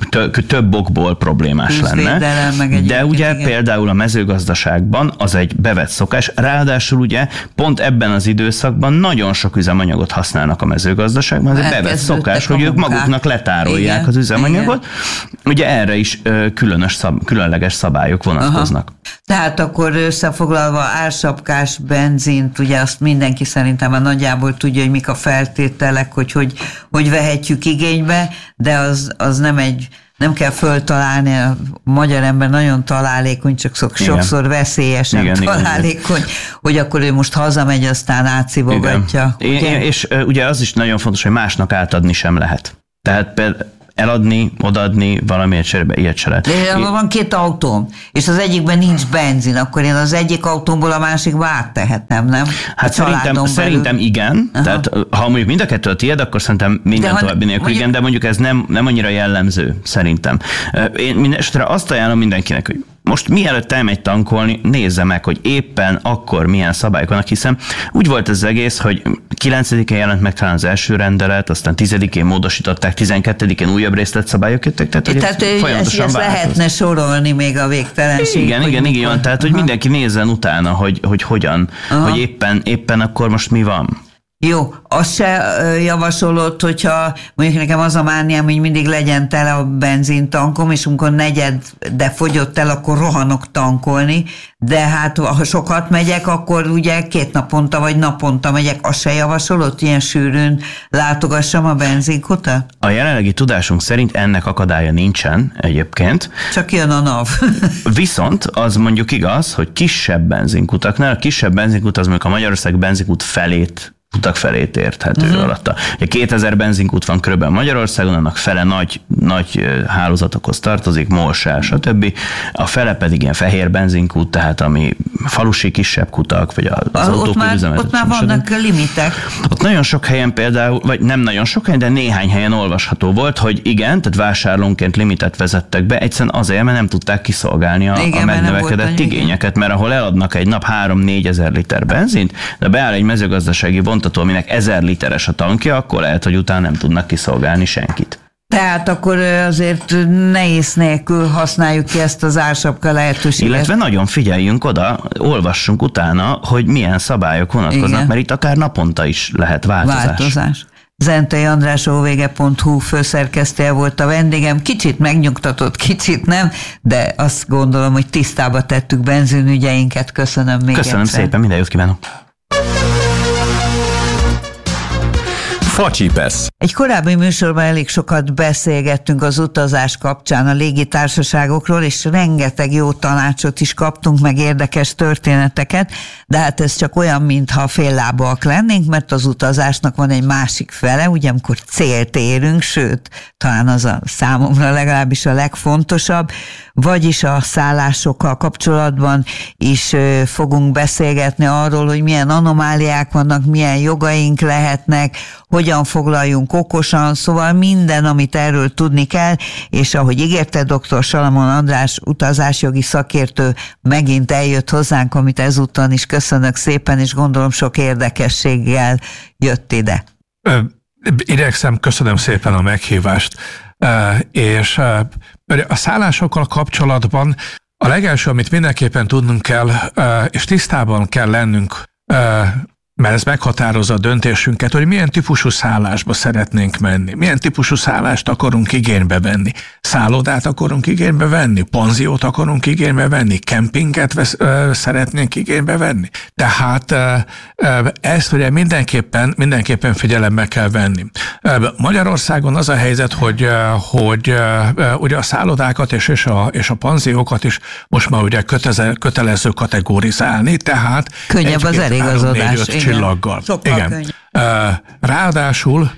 több okból problémás lenne. De ugye igen. Például a mezőgazdaságban az egy bevett szokás, ráadásul ugye pont ebben az időszakban nagyon sok üzemanyagot használnak a mezőgazdaságban, ez egy bevett szokás, hogy ők maguknak letárolják igen. az üzemanyagot. Igen. Ugye erre is különös szab, különleges szabályok vonatkoznak. Aha. Tehát akkor összefoglalva ársapkás benzint, ugye azt mindenki szerintem már nagyjából tudja, hogy mik a feltételek, hogy hogy, hogy vehetjük igénybe, de az, az nem egy, nem kell föltalálni, a magyar ember nagyon találékony, csak sokszor veszélyesen igen, találékony, igen, hogy akkor ő most hazamegy, aztán átszivogatja. És ugye az is nagyon fontos, hogy másnak átadni sem lehet. Tehát például eladni, odaadni, valamiért cserébe, ilyet se lehet. De van két autóm, és az egyikben nincs benzin, akkor én az egyik autómból a másikba áttehetem, nem? Hát szerintem, szerintem igen, aha. Tehát ha mondjuk mind a kettő a tiéd, akkor szerintem minden további nélkül mondjuk, igen, de mondjuk ez nem, nem annyira jellemző, szerintem. Én mindenesetre azt ajánlom mindenkinek, hogy most mielőtt elmegy tankolni, nézze meg, hogy éppen akkor milyen szabályok vannak, hiszen úgy volt ez az egész, hogy kilencedikén jelent meg talán az első rendelet, aztán tizedikén módosították, tizenkettedikén újabb részletszabályok jöttek, tehát, hogy tehát ez folyamatosan ezt lehetne sorolni még a végtelenség. Igen, igen, igen, igen, tehát hogy mindenki nézzen utána, hogy, hogy hogyan, aha. hogy éppen, éppen akkor most mi van. Jó, azt se javasolod, hogyha mondjuk nekem az a mániám, hogy mindig legyen tele a benzintankom, és amikor negyed, de fogyott el, akkor rohanok tankolni, de hát ha sokat megyek, akkor ugye két naponta vagy naponta megyek, azt se javasolod, ilyen sűrűn látogassam a benzinkutat? A jelenlegi tudásunk szerint ennek akadálya nincsen egyébként. Csak jön a NAV. Viszont az mondjuk igaz, hogy kisebb benzinkutaknál, a kisebb benzinkut az mondjuk a Magyarország benzinkút felét utak felét érthető uh-huh. alatta. Ugye kétezer benzinkút van körülbelül Magyarországon, annak fele nagy, nagy hálózatokhoz tartozik, Molsár, stb. A fele pedig ilyen fehér benzinkút, tehát ami falusi kisebb kutak, vagy az, az autók üzemeltető. Ott már vannak limitek. Ott nagyon sok helyen például, vagy nem nagyon sok helyen, de néhány helyen olvasható volt, hogy igen, tehát vásárlónként limitet vezettek be, egyszerűen azért, mert nem tudták kiszolgálni a, igen, a megnövekedett igényeket, mert ahol eladnak egy nap három-négy ezer liter benzint, de beáll egy mezőgazdasági vontató, aminek ezer literes a tankja, akkor lehet, hogy utána nem tudnak kiszolgálni senkit. Tehát akkor azért nehéz nélkül használjuk ki ezt az ársapka lehetőséget. Illetve nagyon figyeljünk oda, olvassunk utána, hogy milyen szabályok vonatkoznak, igen. Mert itt akár naponta is lehet változás. Változás. Zentei András o vé gé pont hu főszerkesztője volt a vendégem. Kicsit megnyugtatott, kicsit nem, de azt gondolom, hogy tisztába tettük benzinügyeinket. Köszönöm még Köszönöm egyszer. szépen, minden jót kívánok. Facsipesz. Egy korábbi műsorban elég sokat beszélgettünk az utazás kapcsán a légitársaságokról, és rengeteg jó tanácsot is kaptunk, meg érdekes történeteket, de hát ez csak olyan, mintha féllábúak lennénk, mert az utazásnak van egy másik fele, ugye amikor célt érünk, sőt, talán az a számomra legalábbis a legfontosabb, vagyis a szállásokkal kapcsolatban is fogunk beszélgetni arról, hogy milyen anomáliák vannak, milyen jogaink lehetnek, hogyan foglaljunk okosan, szóval minden, amit erről tudni kell, és ahogy ígérte, dr. Salamon András utazásjogi szakértő megint eljött hozzánk, amit ezúttal is köszönök szépen, és gondolom sok érdekességgel jött ide. Idegszem, köszönöm szépen a meghívást, és a szállásokkal kapcsolatban a legelső, amit mindenképpen tudnunk kell, és tisztában kell lennünk, mert ez meghatározza a döntésünket, hogy milyen típusú szállásba szeretnénk menni, milyen típusú szállást akarunk igénybe venni. Szállodát akarunk igénybe venni, panziót akarunk igénybe venni, kempinget vesz, ö, szeretnénk igénybe venni. Tehát ö, ö, ezt ugye mindenképpen, mindenképpen figyelembe kell venni. Magyarországon az a helyzet, hogy, hogy ö, ugye a szállodákat és, és, a, és a panziókat is most már ugye kötelező, kötelező kategorizálni, tehát könnyebb az eligazodás. Csillaggal. Igen. Ráadásul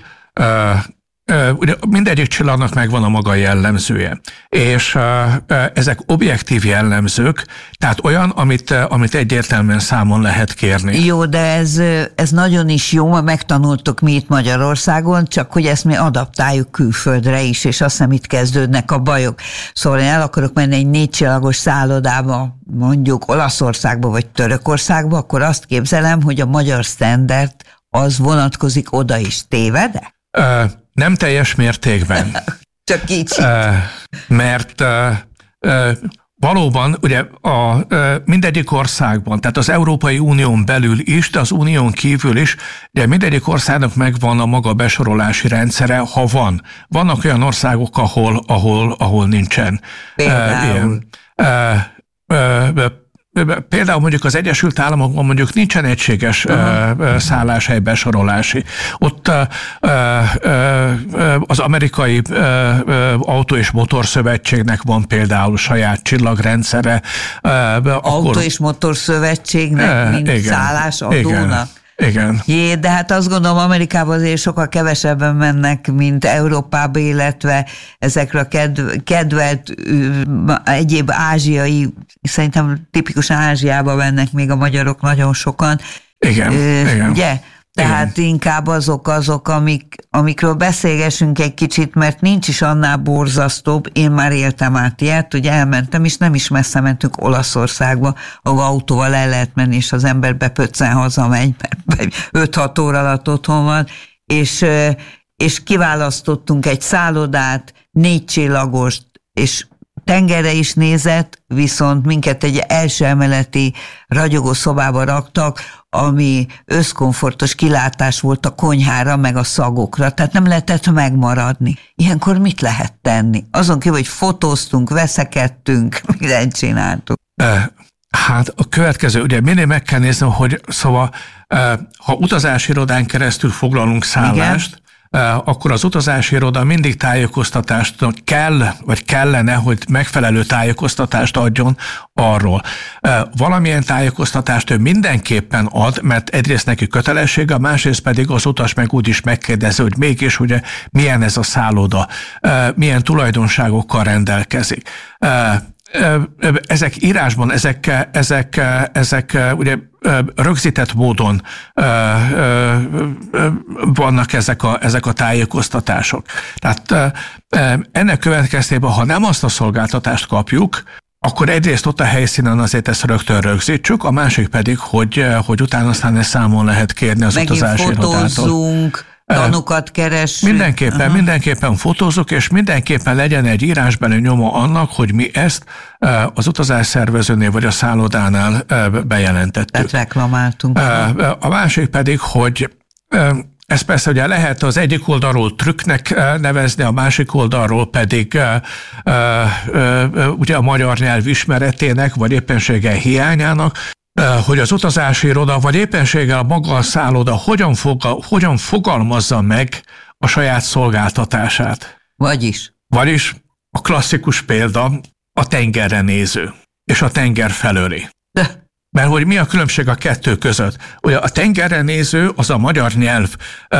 ugye mindegyik csillagnak megvan a maga jellemzője, és ezek objektív jellemzők, tehát olyan, amit, amit egyértelműen számon lehet kérni. Jó, de ez, ez nagyon is jó, mert megtanultuk mi itt Magyarországon, csak hogy ezt mi adaptáljuk külföldre is, és azt hiszem itt kezdődnek a bajok. Szóval én el akarok menni egy négy csillagos szállodába, mondjuk Olaszországba vagy Törökországba, akkor azt képzelem, hogy a magyar standard az vonatkozik oda is. Téved-e? Nem teljes mértékben. Csak kicsit. Mert valóban ugye a, mindegyik országban, tehát az Európai Unión belül is, de az Unión kívül is, ugye mindegyik országnak megvan a maga besorolási rendszere, ha van. Vannak olyan országok, ahol, ahol, ahol nincsen. Például. Ilyen, Például mondjuk az Egyesült Államokban mondjuk nincsen egységes uh-huh. szálláshely besorolási. Ott az amerikai Autó- és Motorszövetségnek van például saját csillagrendszere. Autó- akkor... és Motorszövetségnek, mint igen, szállásadónak? Igen. Igen. Jé, de hát azt gondolom, Amerikában azért sokkal kevesebben mennek, mint Európába, illetve ezekre a kedv, kedvelt egyéb ázsiai, szerintem tipikusan Ázsiába mennek még a magyarok nagyon sokan. Igen, Ö, igen. Ugye? Tehát igen. Inkább azok azok, amik, amikről beszélgessünk egy kicsit, mert nincs is annál borzasztóbb. Én már éltem át ilyet, ugye elmentem, és nem is messze mentünk Olaszországba, ahol autóval el lehet menni, és az ember bepöccen hazamegy, mert öt-hat óra alatt otthon van, és, és kiválasztottunk egy szállodát, négy csillagost, és tengerre is nézett, viszont minket egy első emeleti ragyogó szobába raktak, ami összkomfortos kilátás volt a konyhára, meg a szagokra, tehát nem lehetett megmaradni. Ilyenkor mit lehet tenni? Azon kívül, hogy fotóztunk, veszekedtünk, mindent csináltuk. Hát a következő, ugye minél meg kell nézni, hogy szóval, ha utazási irodán keresztül foglalunk szállást, igen, akkor az utazási iroda mindig tájékoztatást kell, vagy kellene, hogy megfelelő tájékoztatást adjon arról. Valamilyen tájékoztatást ő mindenképpen ad, mert egyrészt neki kötelessége, másrészt pedig az utas meg úgy is megkérdezi, hogy mégis ugye milyen ez a szálloda, milyen tulajdonságokkal rendelkezik. Ezek írásban, ezek, ezek, ezek ugye rögzített módon vannak ezek a, ezek a tájékoztatások. Tehát ennek következtében, ha nem azt a szolgáltatást kapjuk, akkor egyrészt ott a helyszínen azért ezt rögtön rögzítsük, a másik pedig, hogy, hogy utána aztán ezt számon lehet kérni az utazási irodától. Tanukat keressünk. Mindenképpen, Aha. mindenképpen fotózunk, és mindenképpen legyen egy írásbeli nyoma annak, hogy mi ezt az utazásszervezőnél vagy a szállodánál bejelentettük. Tehát reklamáltunk. A másik pedig, hogy ez persze ugye lehet az egyik oldalról trükknek nevezni, a másik oldalról pedig ugye a magyar nyelv ismeretének, vagy éppenséggel hiányának, hogy az utazási iroda, vagy éppenséggel a maga a szálloda hogyan, fogal, hogyan fogalmazza meg a saját szolgáltatását. Vagyis? Vagyis a klasszikus példa a tengerre néző, és a tenger felőli. De. Mert hogy mi a különbség a kettő között? Ugye a tengerre néző, az a magyar nyelv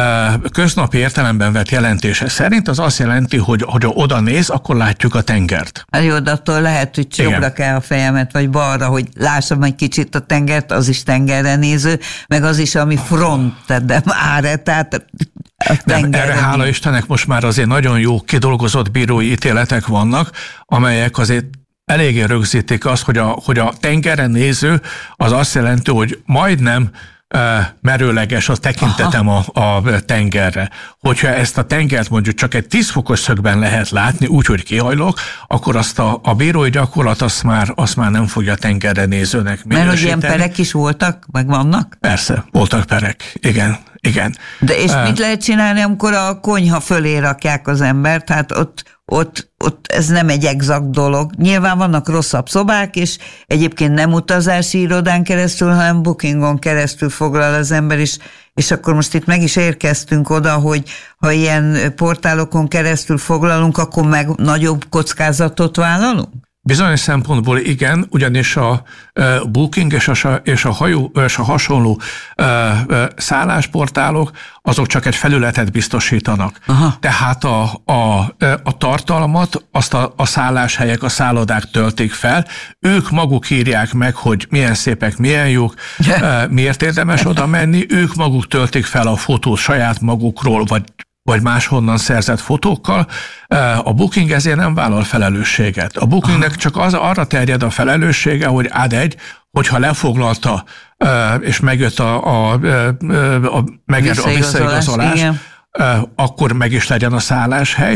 köznapi értelemben vett jelentése szerint, az azt jelenti, hogy ha oda néz, akkor látjuk a tengert. Jó, de attól lehet, hogy jobbra kell a fejemet, vagy balra, hogy lássam egy kicsit a tengert, az is tengerre néző, meg az is, ami front, de áre, tehát nem, erre hála Istennek most már azért nagyon jó kidolgozott bírói ítéletek vannak, amelyek azért eléggé rögzítik azt, hogy a, hogy a tengeren néző az azt jelenti, hogy majdnem e, merőleges a tekintetem a, a tengerre. Hogyha ezt a tengert mondjuk csak egy tíz fokos szögben lehet látni, úgyhogy kihajlok, akkor azt a, a bírói gyakorlat azt már, azt már nem fogja tengerre nézőnek minősíteni. Mert hogy ilyen perek is voltak, meg vannak? Persze, voltak perek, igen. Igen. De és uh, mit lehet csinálni, amikor a konyha fölé rakják az embert? Tehát ott, ott, ott ez nem egy exakt dolog. Nyilván vannak rosszabb szobák, és egyébként nem utazási irodán keresztül, hanem bookingon keresztül foglal az ember is, és akkor most itt meg is érkeztünk oda, hogy ha ilyen portálokon keresztül foglalunk, akkor meg nagyobb kockázatot vállalunk? Bizonyos szempontból igen, ugyanis a uh, booking és a, és a, hajó, és a hasonló uh, uh, szállásportálok, azok csak egy felületet biztosítanak. Aha. Tehát a, a, a tartalmat azt a, a szálláshelyek, a szállodák töltik fel, ők maguk írják meg, hogy milyen szépek, milyen jók, uh, miért érdemes oda menni, ők maguk töltik fel a fotót saját magukról, vagy vagy máshonnan szerzett fotókkal, a Booking ezért nem vállal felelősséget. A Bookingnek csak az, arra terjed a felelőssége, hogy ad egy, hogyha lefoglalta, és megjött a, a, a, a, meg a visszaigazolás, akkor meg is legyen a szálláshely.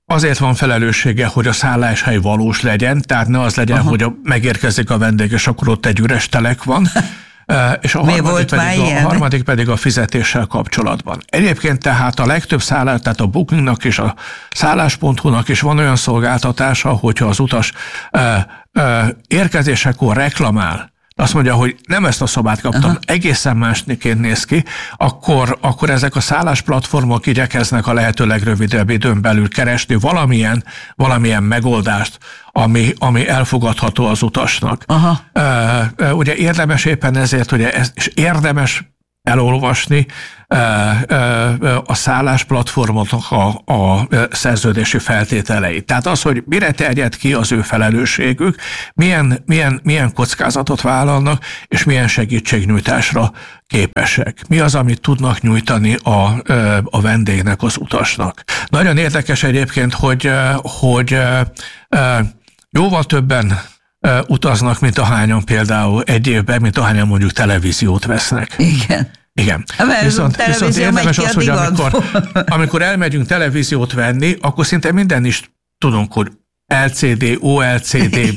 azért van felelőssége, hogy a szálláshely valós legyen, tehát ne az legyen, aha, hogy a, megérkezik a vendég, és akkor ott egy üres telek van. És a harmadik, pedig a, a harmadik pedig a fizetéssel kapcsolatban. Egyébként tehát a legtöbb szállás, tehát a Bookingnak és a szállás pont hu-nak is van olyan szolgáltatása, hogyha az utas ö, ö, érkezésekor reklamál, azt mondja, hogy nem ezt a szobát kaptam, aha, egészen másként néz ki, akkor, akkor ezek a szállásplatformok igyekeznek a lehető legrövidebb időn belül keresni valamilyen, valamilyen megoldást, ami, ami elfogadható az utasnak. Aha. Uh, ugye érdemes éppen ezért, ugye ez, és érdemes elolvasni a szállásplatformoknak a, a szerződési feltételeit. Tehát az, hogy mire terjed ki az ő felelősségük, milyen, milyen, milyen kockázatot vállalnak, és milyen segítségnyújtásra képesek. Mi az, amit tudnak nyújtani a, a vendégnek, az utasnak. Nagyon érdekes egyébként, hogy, hogy jóval többen utaznak, mint ahányan például egy évben, mint ahányan mondjuk televíziót vesznek. Igen. Igen. Viszont, viszont érdemes az, hogy amikor, amikor elmegyünk televíziót venni, akkor szinte minden is tudunk, hogy el cé dé, o el cé dé,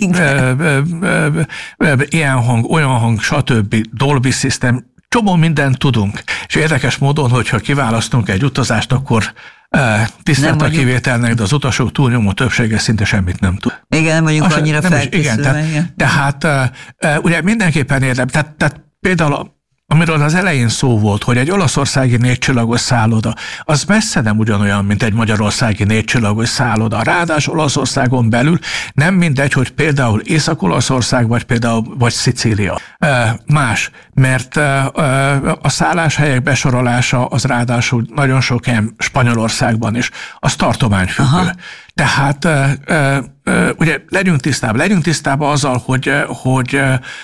ilyen hang, olyan hang, stb. Dolby System, csomó mindent tudunk. És érdekes módon, hogyha kiválasztunk egy utazást, akkor tisztelt a kivételnek, de az utasok túlnyomó többsége szinte semmit nem tud. Igen, nem vagyunk Azt annyira felkészülve. Igen, tehát, tehát ugye mindenképpen érdemes, tehát, tehát például amiről az elején szó volt, hogy egy olaszországi négycsillagos szálloda, az messze nem ugyanolyan, mint egy magyarországi négycsillagos szálloda. Ráadásul Olaszországon belül nem mindegy, hogy például Észak-Olaszország, vagy például vagy Szicília. Más, mert a szálláshelyek besorolása az ráadásul nagyon sok helyen Spanyolországban is, az tartományfüggő. Aha. Tehát ugye legyünk tisztában, legyünk tisztában azzal, hogy, hogy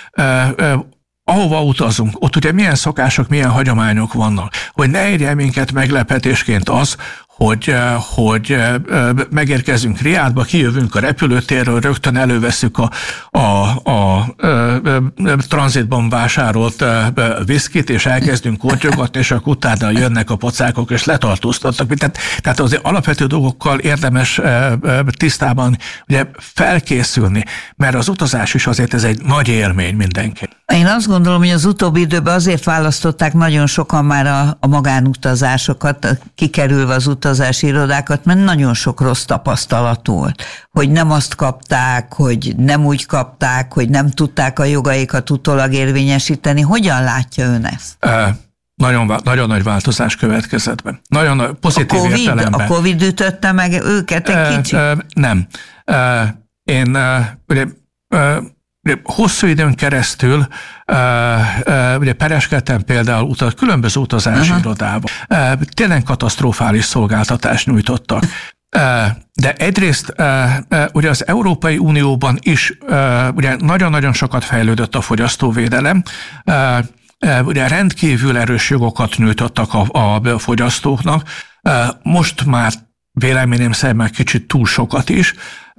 ahova utazunk, ott ugye milyen szokások, milyen hagyományok vannak, hogy ne érje minket meglepetésként az, hogy, hogy megérkezünk Riádba, kijövünk a repülőtérről, rögtön előveszük a, a, a, a, a tranzitban vásárolt viszkit, és elkezdünk kortyogatni, és akkor utána jönnek a pacákok, és letartóztatnak. Tehát, tehát azért alapvető dolgokkal érdemes tisztában ugye felkészülni, mert az utazás is azért ez egy nagy élmény mindenki. Én azt gondolom, hogy az utóbbi időben azért választották nagyon sokan már a, a magánutazásokat, kikerülve az utazási irodákat, mert nagyon sok rossz tapasztalat volt, hogy nem azt kapták, hogy nem úgy kapták, hogy nem tudták a jogaikat utólag érvényesíteni. Hogyan látja ön ezt? E, nagyon, nagyon nagy változás következett be. Nagyon pozitív a COVID, értelemben. A Covid ütötte meg őket egy e, kicsit? E, nem. E, én e, ugye, e, hosszú időn keresztül uh, uh, ugye pereskedtem például utaz, különböző utazási uh-huh. irodában. Uh, tényleg katasztrofális szolgáltatást nyújtottak. Uh, de egyrészt uh, uh, ugye az Európai Unióban is uh, ugye nagyon-nagyon sokat fejlődött a fogyasztóvédelem. Uh, uh, ugye rendkívül erős jogokat nyújtottak a, a fogyasztóknak. Uh, most már véleményem szerint már kicsit túl sokat is,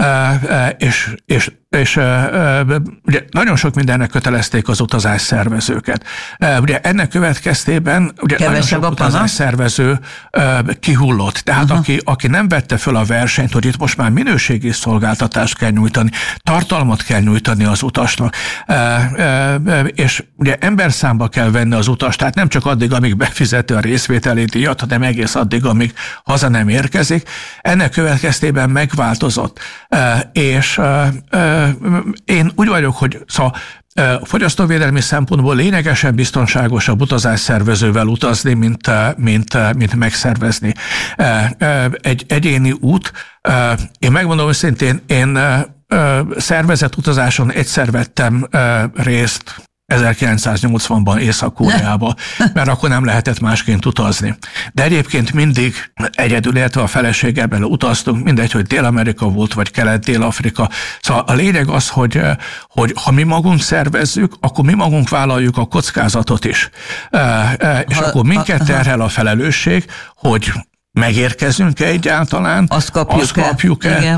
és, és, és ugye nagyon sok mindennek kötelezték az utazásszervezőket. Ugye ennek következtében ugye nagyon sok utazásszervező kihullott. Tehát uh-huh. aki, aki nem vette föl a versenyt, hogy itt most már minőségi szolgáltatást kell nyújtani, tartalmat kell nyújtani az utasnak, és ugye emberszámba kell venni az utast, tehát nem csak addig, amíg befizeti a részvételi díjat, hanem egész addig, amíg haza nem érkezik. Ennek következtében megváltozott. Uh, és uh, uh, én úgy vagyok, hogy szóval uh, fogyasztóvédelmi szempontból lényegesen biztonságosabb utazásszervezővel utazni, mint, uh, mint, uh, mint megszervezni. Uh, uh, egy egyéni út, uh, én megmondom őszintén, én uh, uh, szervezett utazáson egyszer vettem uh, részt, ezerkilencszáznyolcvanban Észak-Koreába, mert akkor nem lehetett másként utazni. De egyébként mindig egyedül, illetve a feleségemmel utaztunk, mindegy, hogy Dél-Amerika volt, vagy Kelet-Dél-Afrika. Szóval a lényeg az, hogy, hogy ha mi magunk szervezzük, akkor mi magunk vállaljuk a kockázatot is. És ha, akkor minket terhel a felelősség, hogy megérkezünk-e egyáltalán, azt kapjuk-e. Azt kapjuk-e. Igen.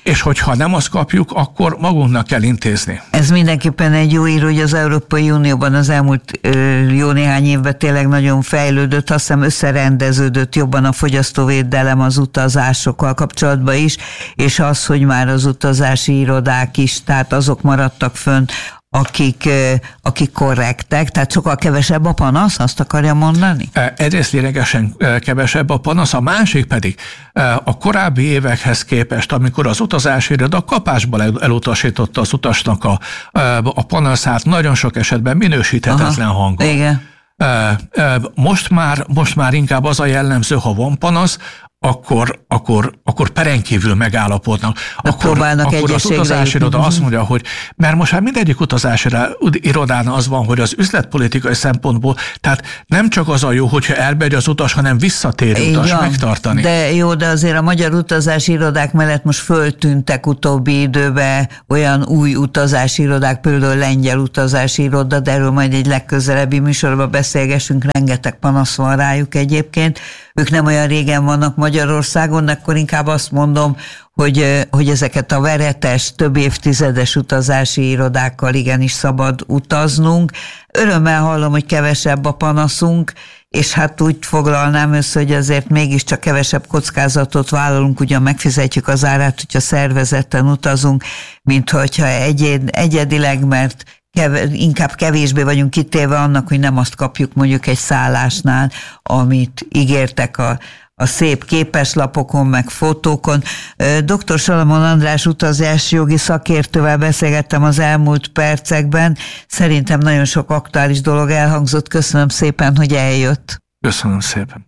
és hogyha nem azt kapjuk, akkor magunknak kell intézni. Ez mindenképpen egy jó ír, hogy az Európai Unióban az elmúlt ö, jó néhány évben tényleg nagyon fejlődött, azt hiszem összerendeződött jobban a fogyasztóvédelem az utazásokkal kapcsolatban is, és az, hogy már az utazási irodák is, tehát azok maradtak fönn, akik, akik korrektek, tehát sokkal kevesebb a panasz, azt akarja mondani? Egyrészt lényegesen kevesebb a panasz, a másik pedig a korábbi évekhez képest, amikor az utazási iroda kapásból elutasította az utasnak a, a panaszát, nagyon sok esetben minősíthetetlen Aha, hangon. Igen. Most már, most már inkább az a jellemző, ha van panasz, akkor, akkor, akkor perenkívül megállapodnak. Akkor, akkor az utazási iroda azt mondja, hogy mert most már mindegyik utazási irodán az van, hogy az üzletpolitikai szempontból, tehát nem csak az a jó, hogyha elmegy az utas, hanem visszatérő utas ja, megtartani. De jó, de azért a magyar utazási irodák mellett most föltűntek utóbbi időben olyan új utazási irodák, például lengyel utazási iroda, de erről majd egy legközelebbi műsorban beszélgessünk, rengeteg panasz van rájuk egyébként. Ők nem olyan régen vannak Magyarországon, akkor inkább azt mondom, hogy, hogy ezeket a veretes, több évtizedes utazási irodákkal igenis szabad utaznunk. Örömmel hallom, hogy kevesebb a panaszunk, és hát úgy foglalnám össze, hogy azért mégiscsak kevesebb kockázatot vállalunk, ugyan megfizetjük az árát, hogyha szervezetten utazunk, mint hogyha egyed, egyedileg, mert Kev- inkább kevésbé vagyunk kitéve annak, hogy nem azt kapjuk mondjuk egy szállásnál, amit ígértek a, a szép képeslapokon, meg fotókon. doktor Salamon András utazási jogi szakértővel beszélgettem az elmúlt percekben. Szerintem nagyon sok aktuális dolog elhangzott. Köszönöm szépen, hogy eljött. Köszönöm szépen.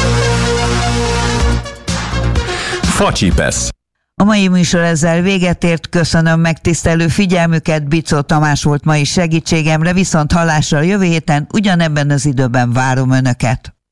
Facsipesz. A mai műsor ezzel véget ért, köszönöm megtisztelő figyelmüket, Bicó Tamás volt mai segítségemre, viszont hallásra jövő héten ugyanebben az időben várom Önöket.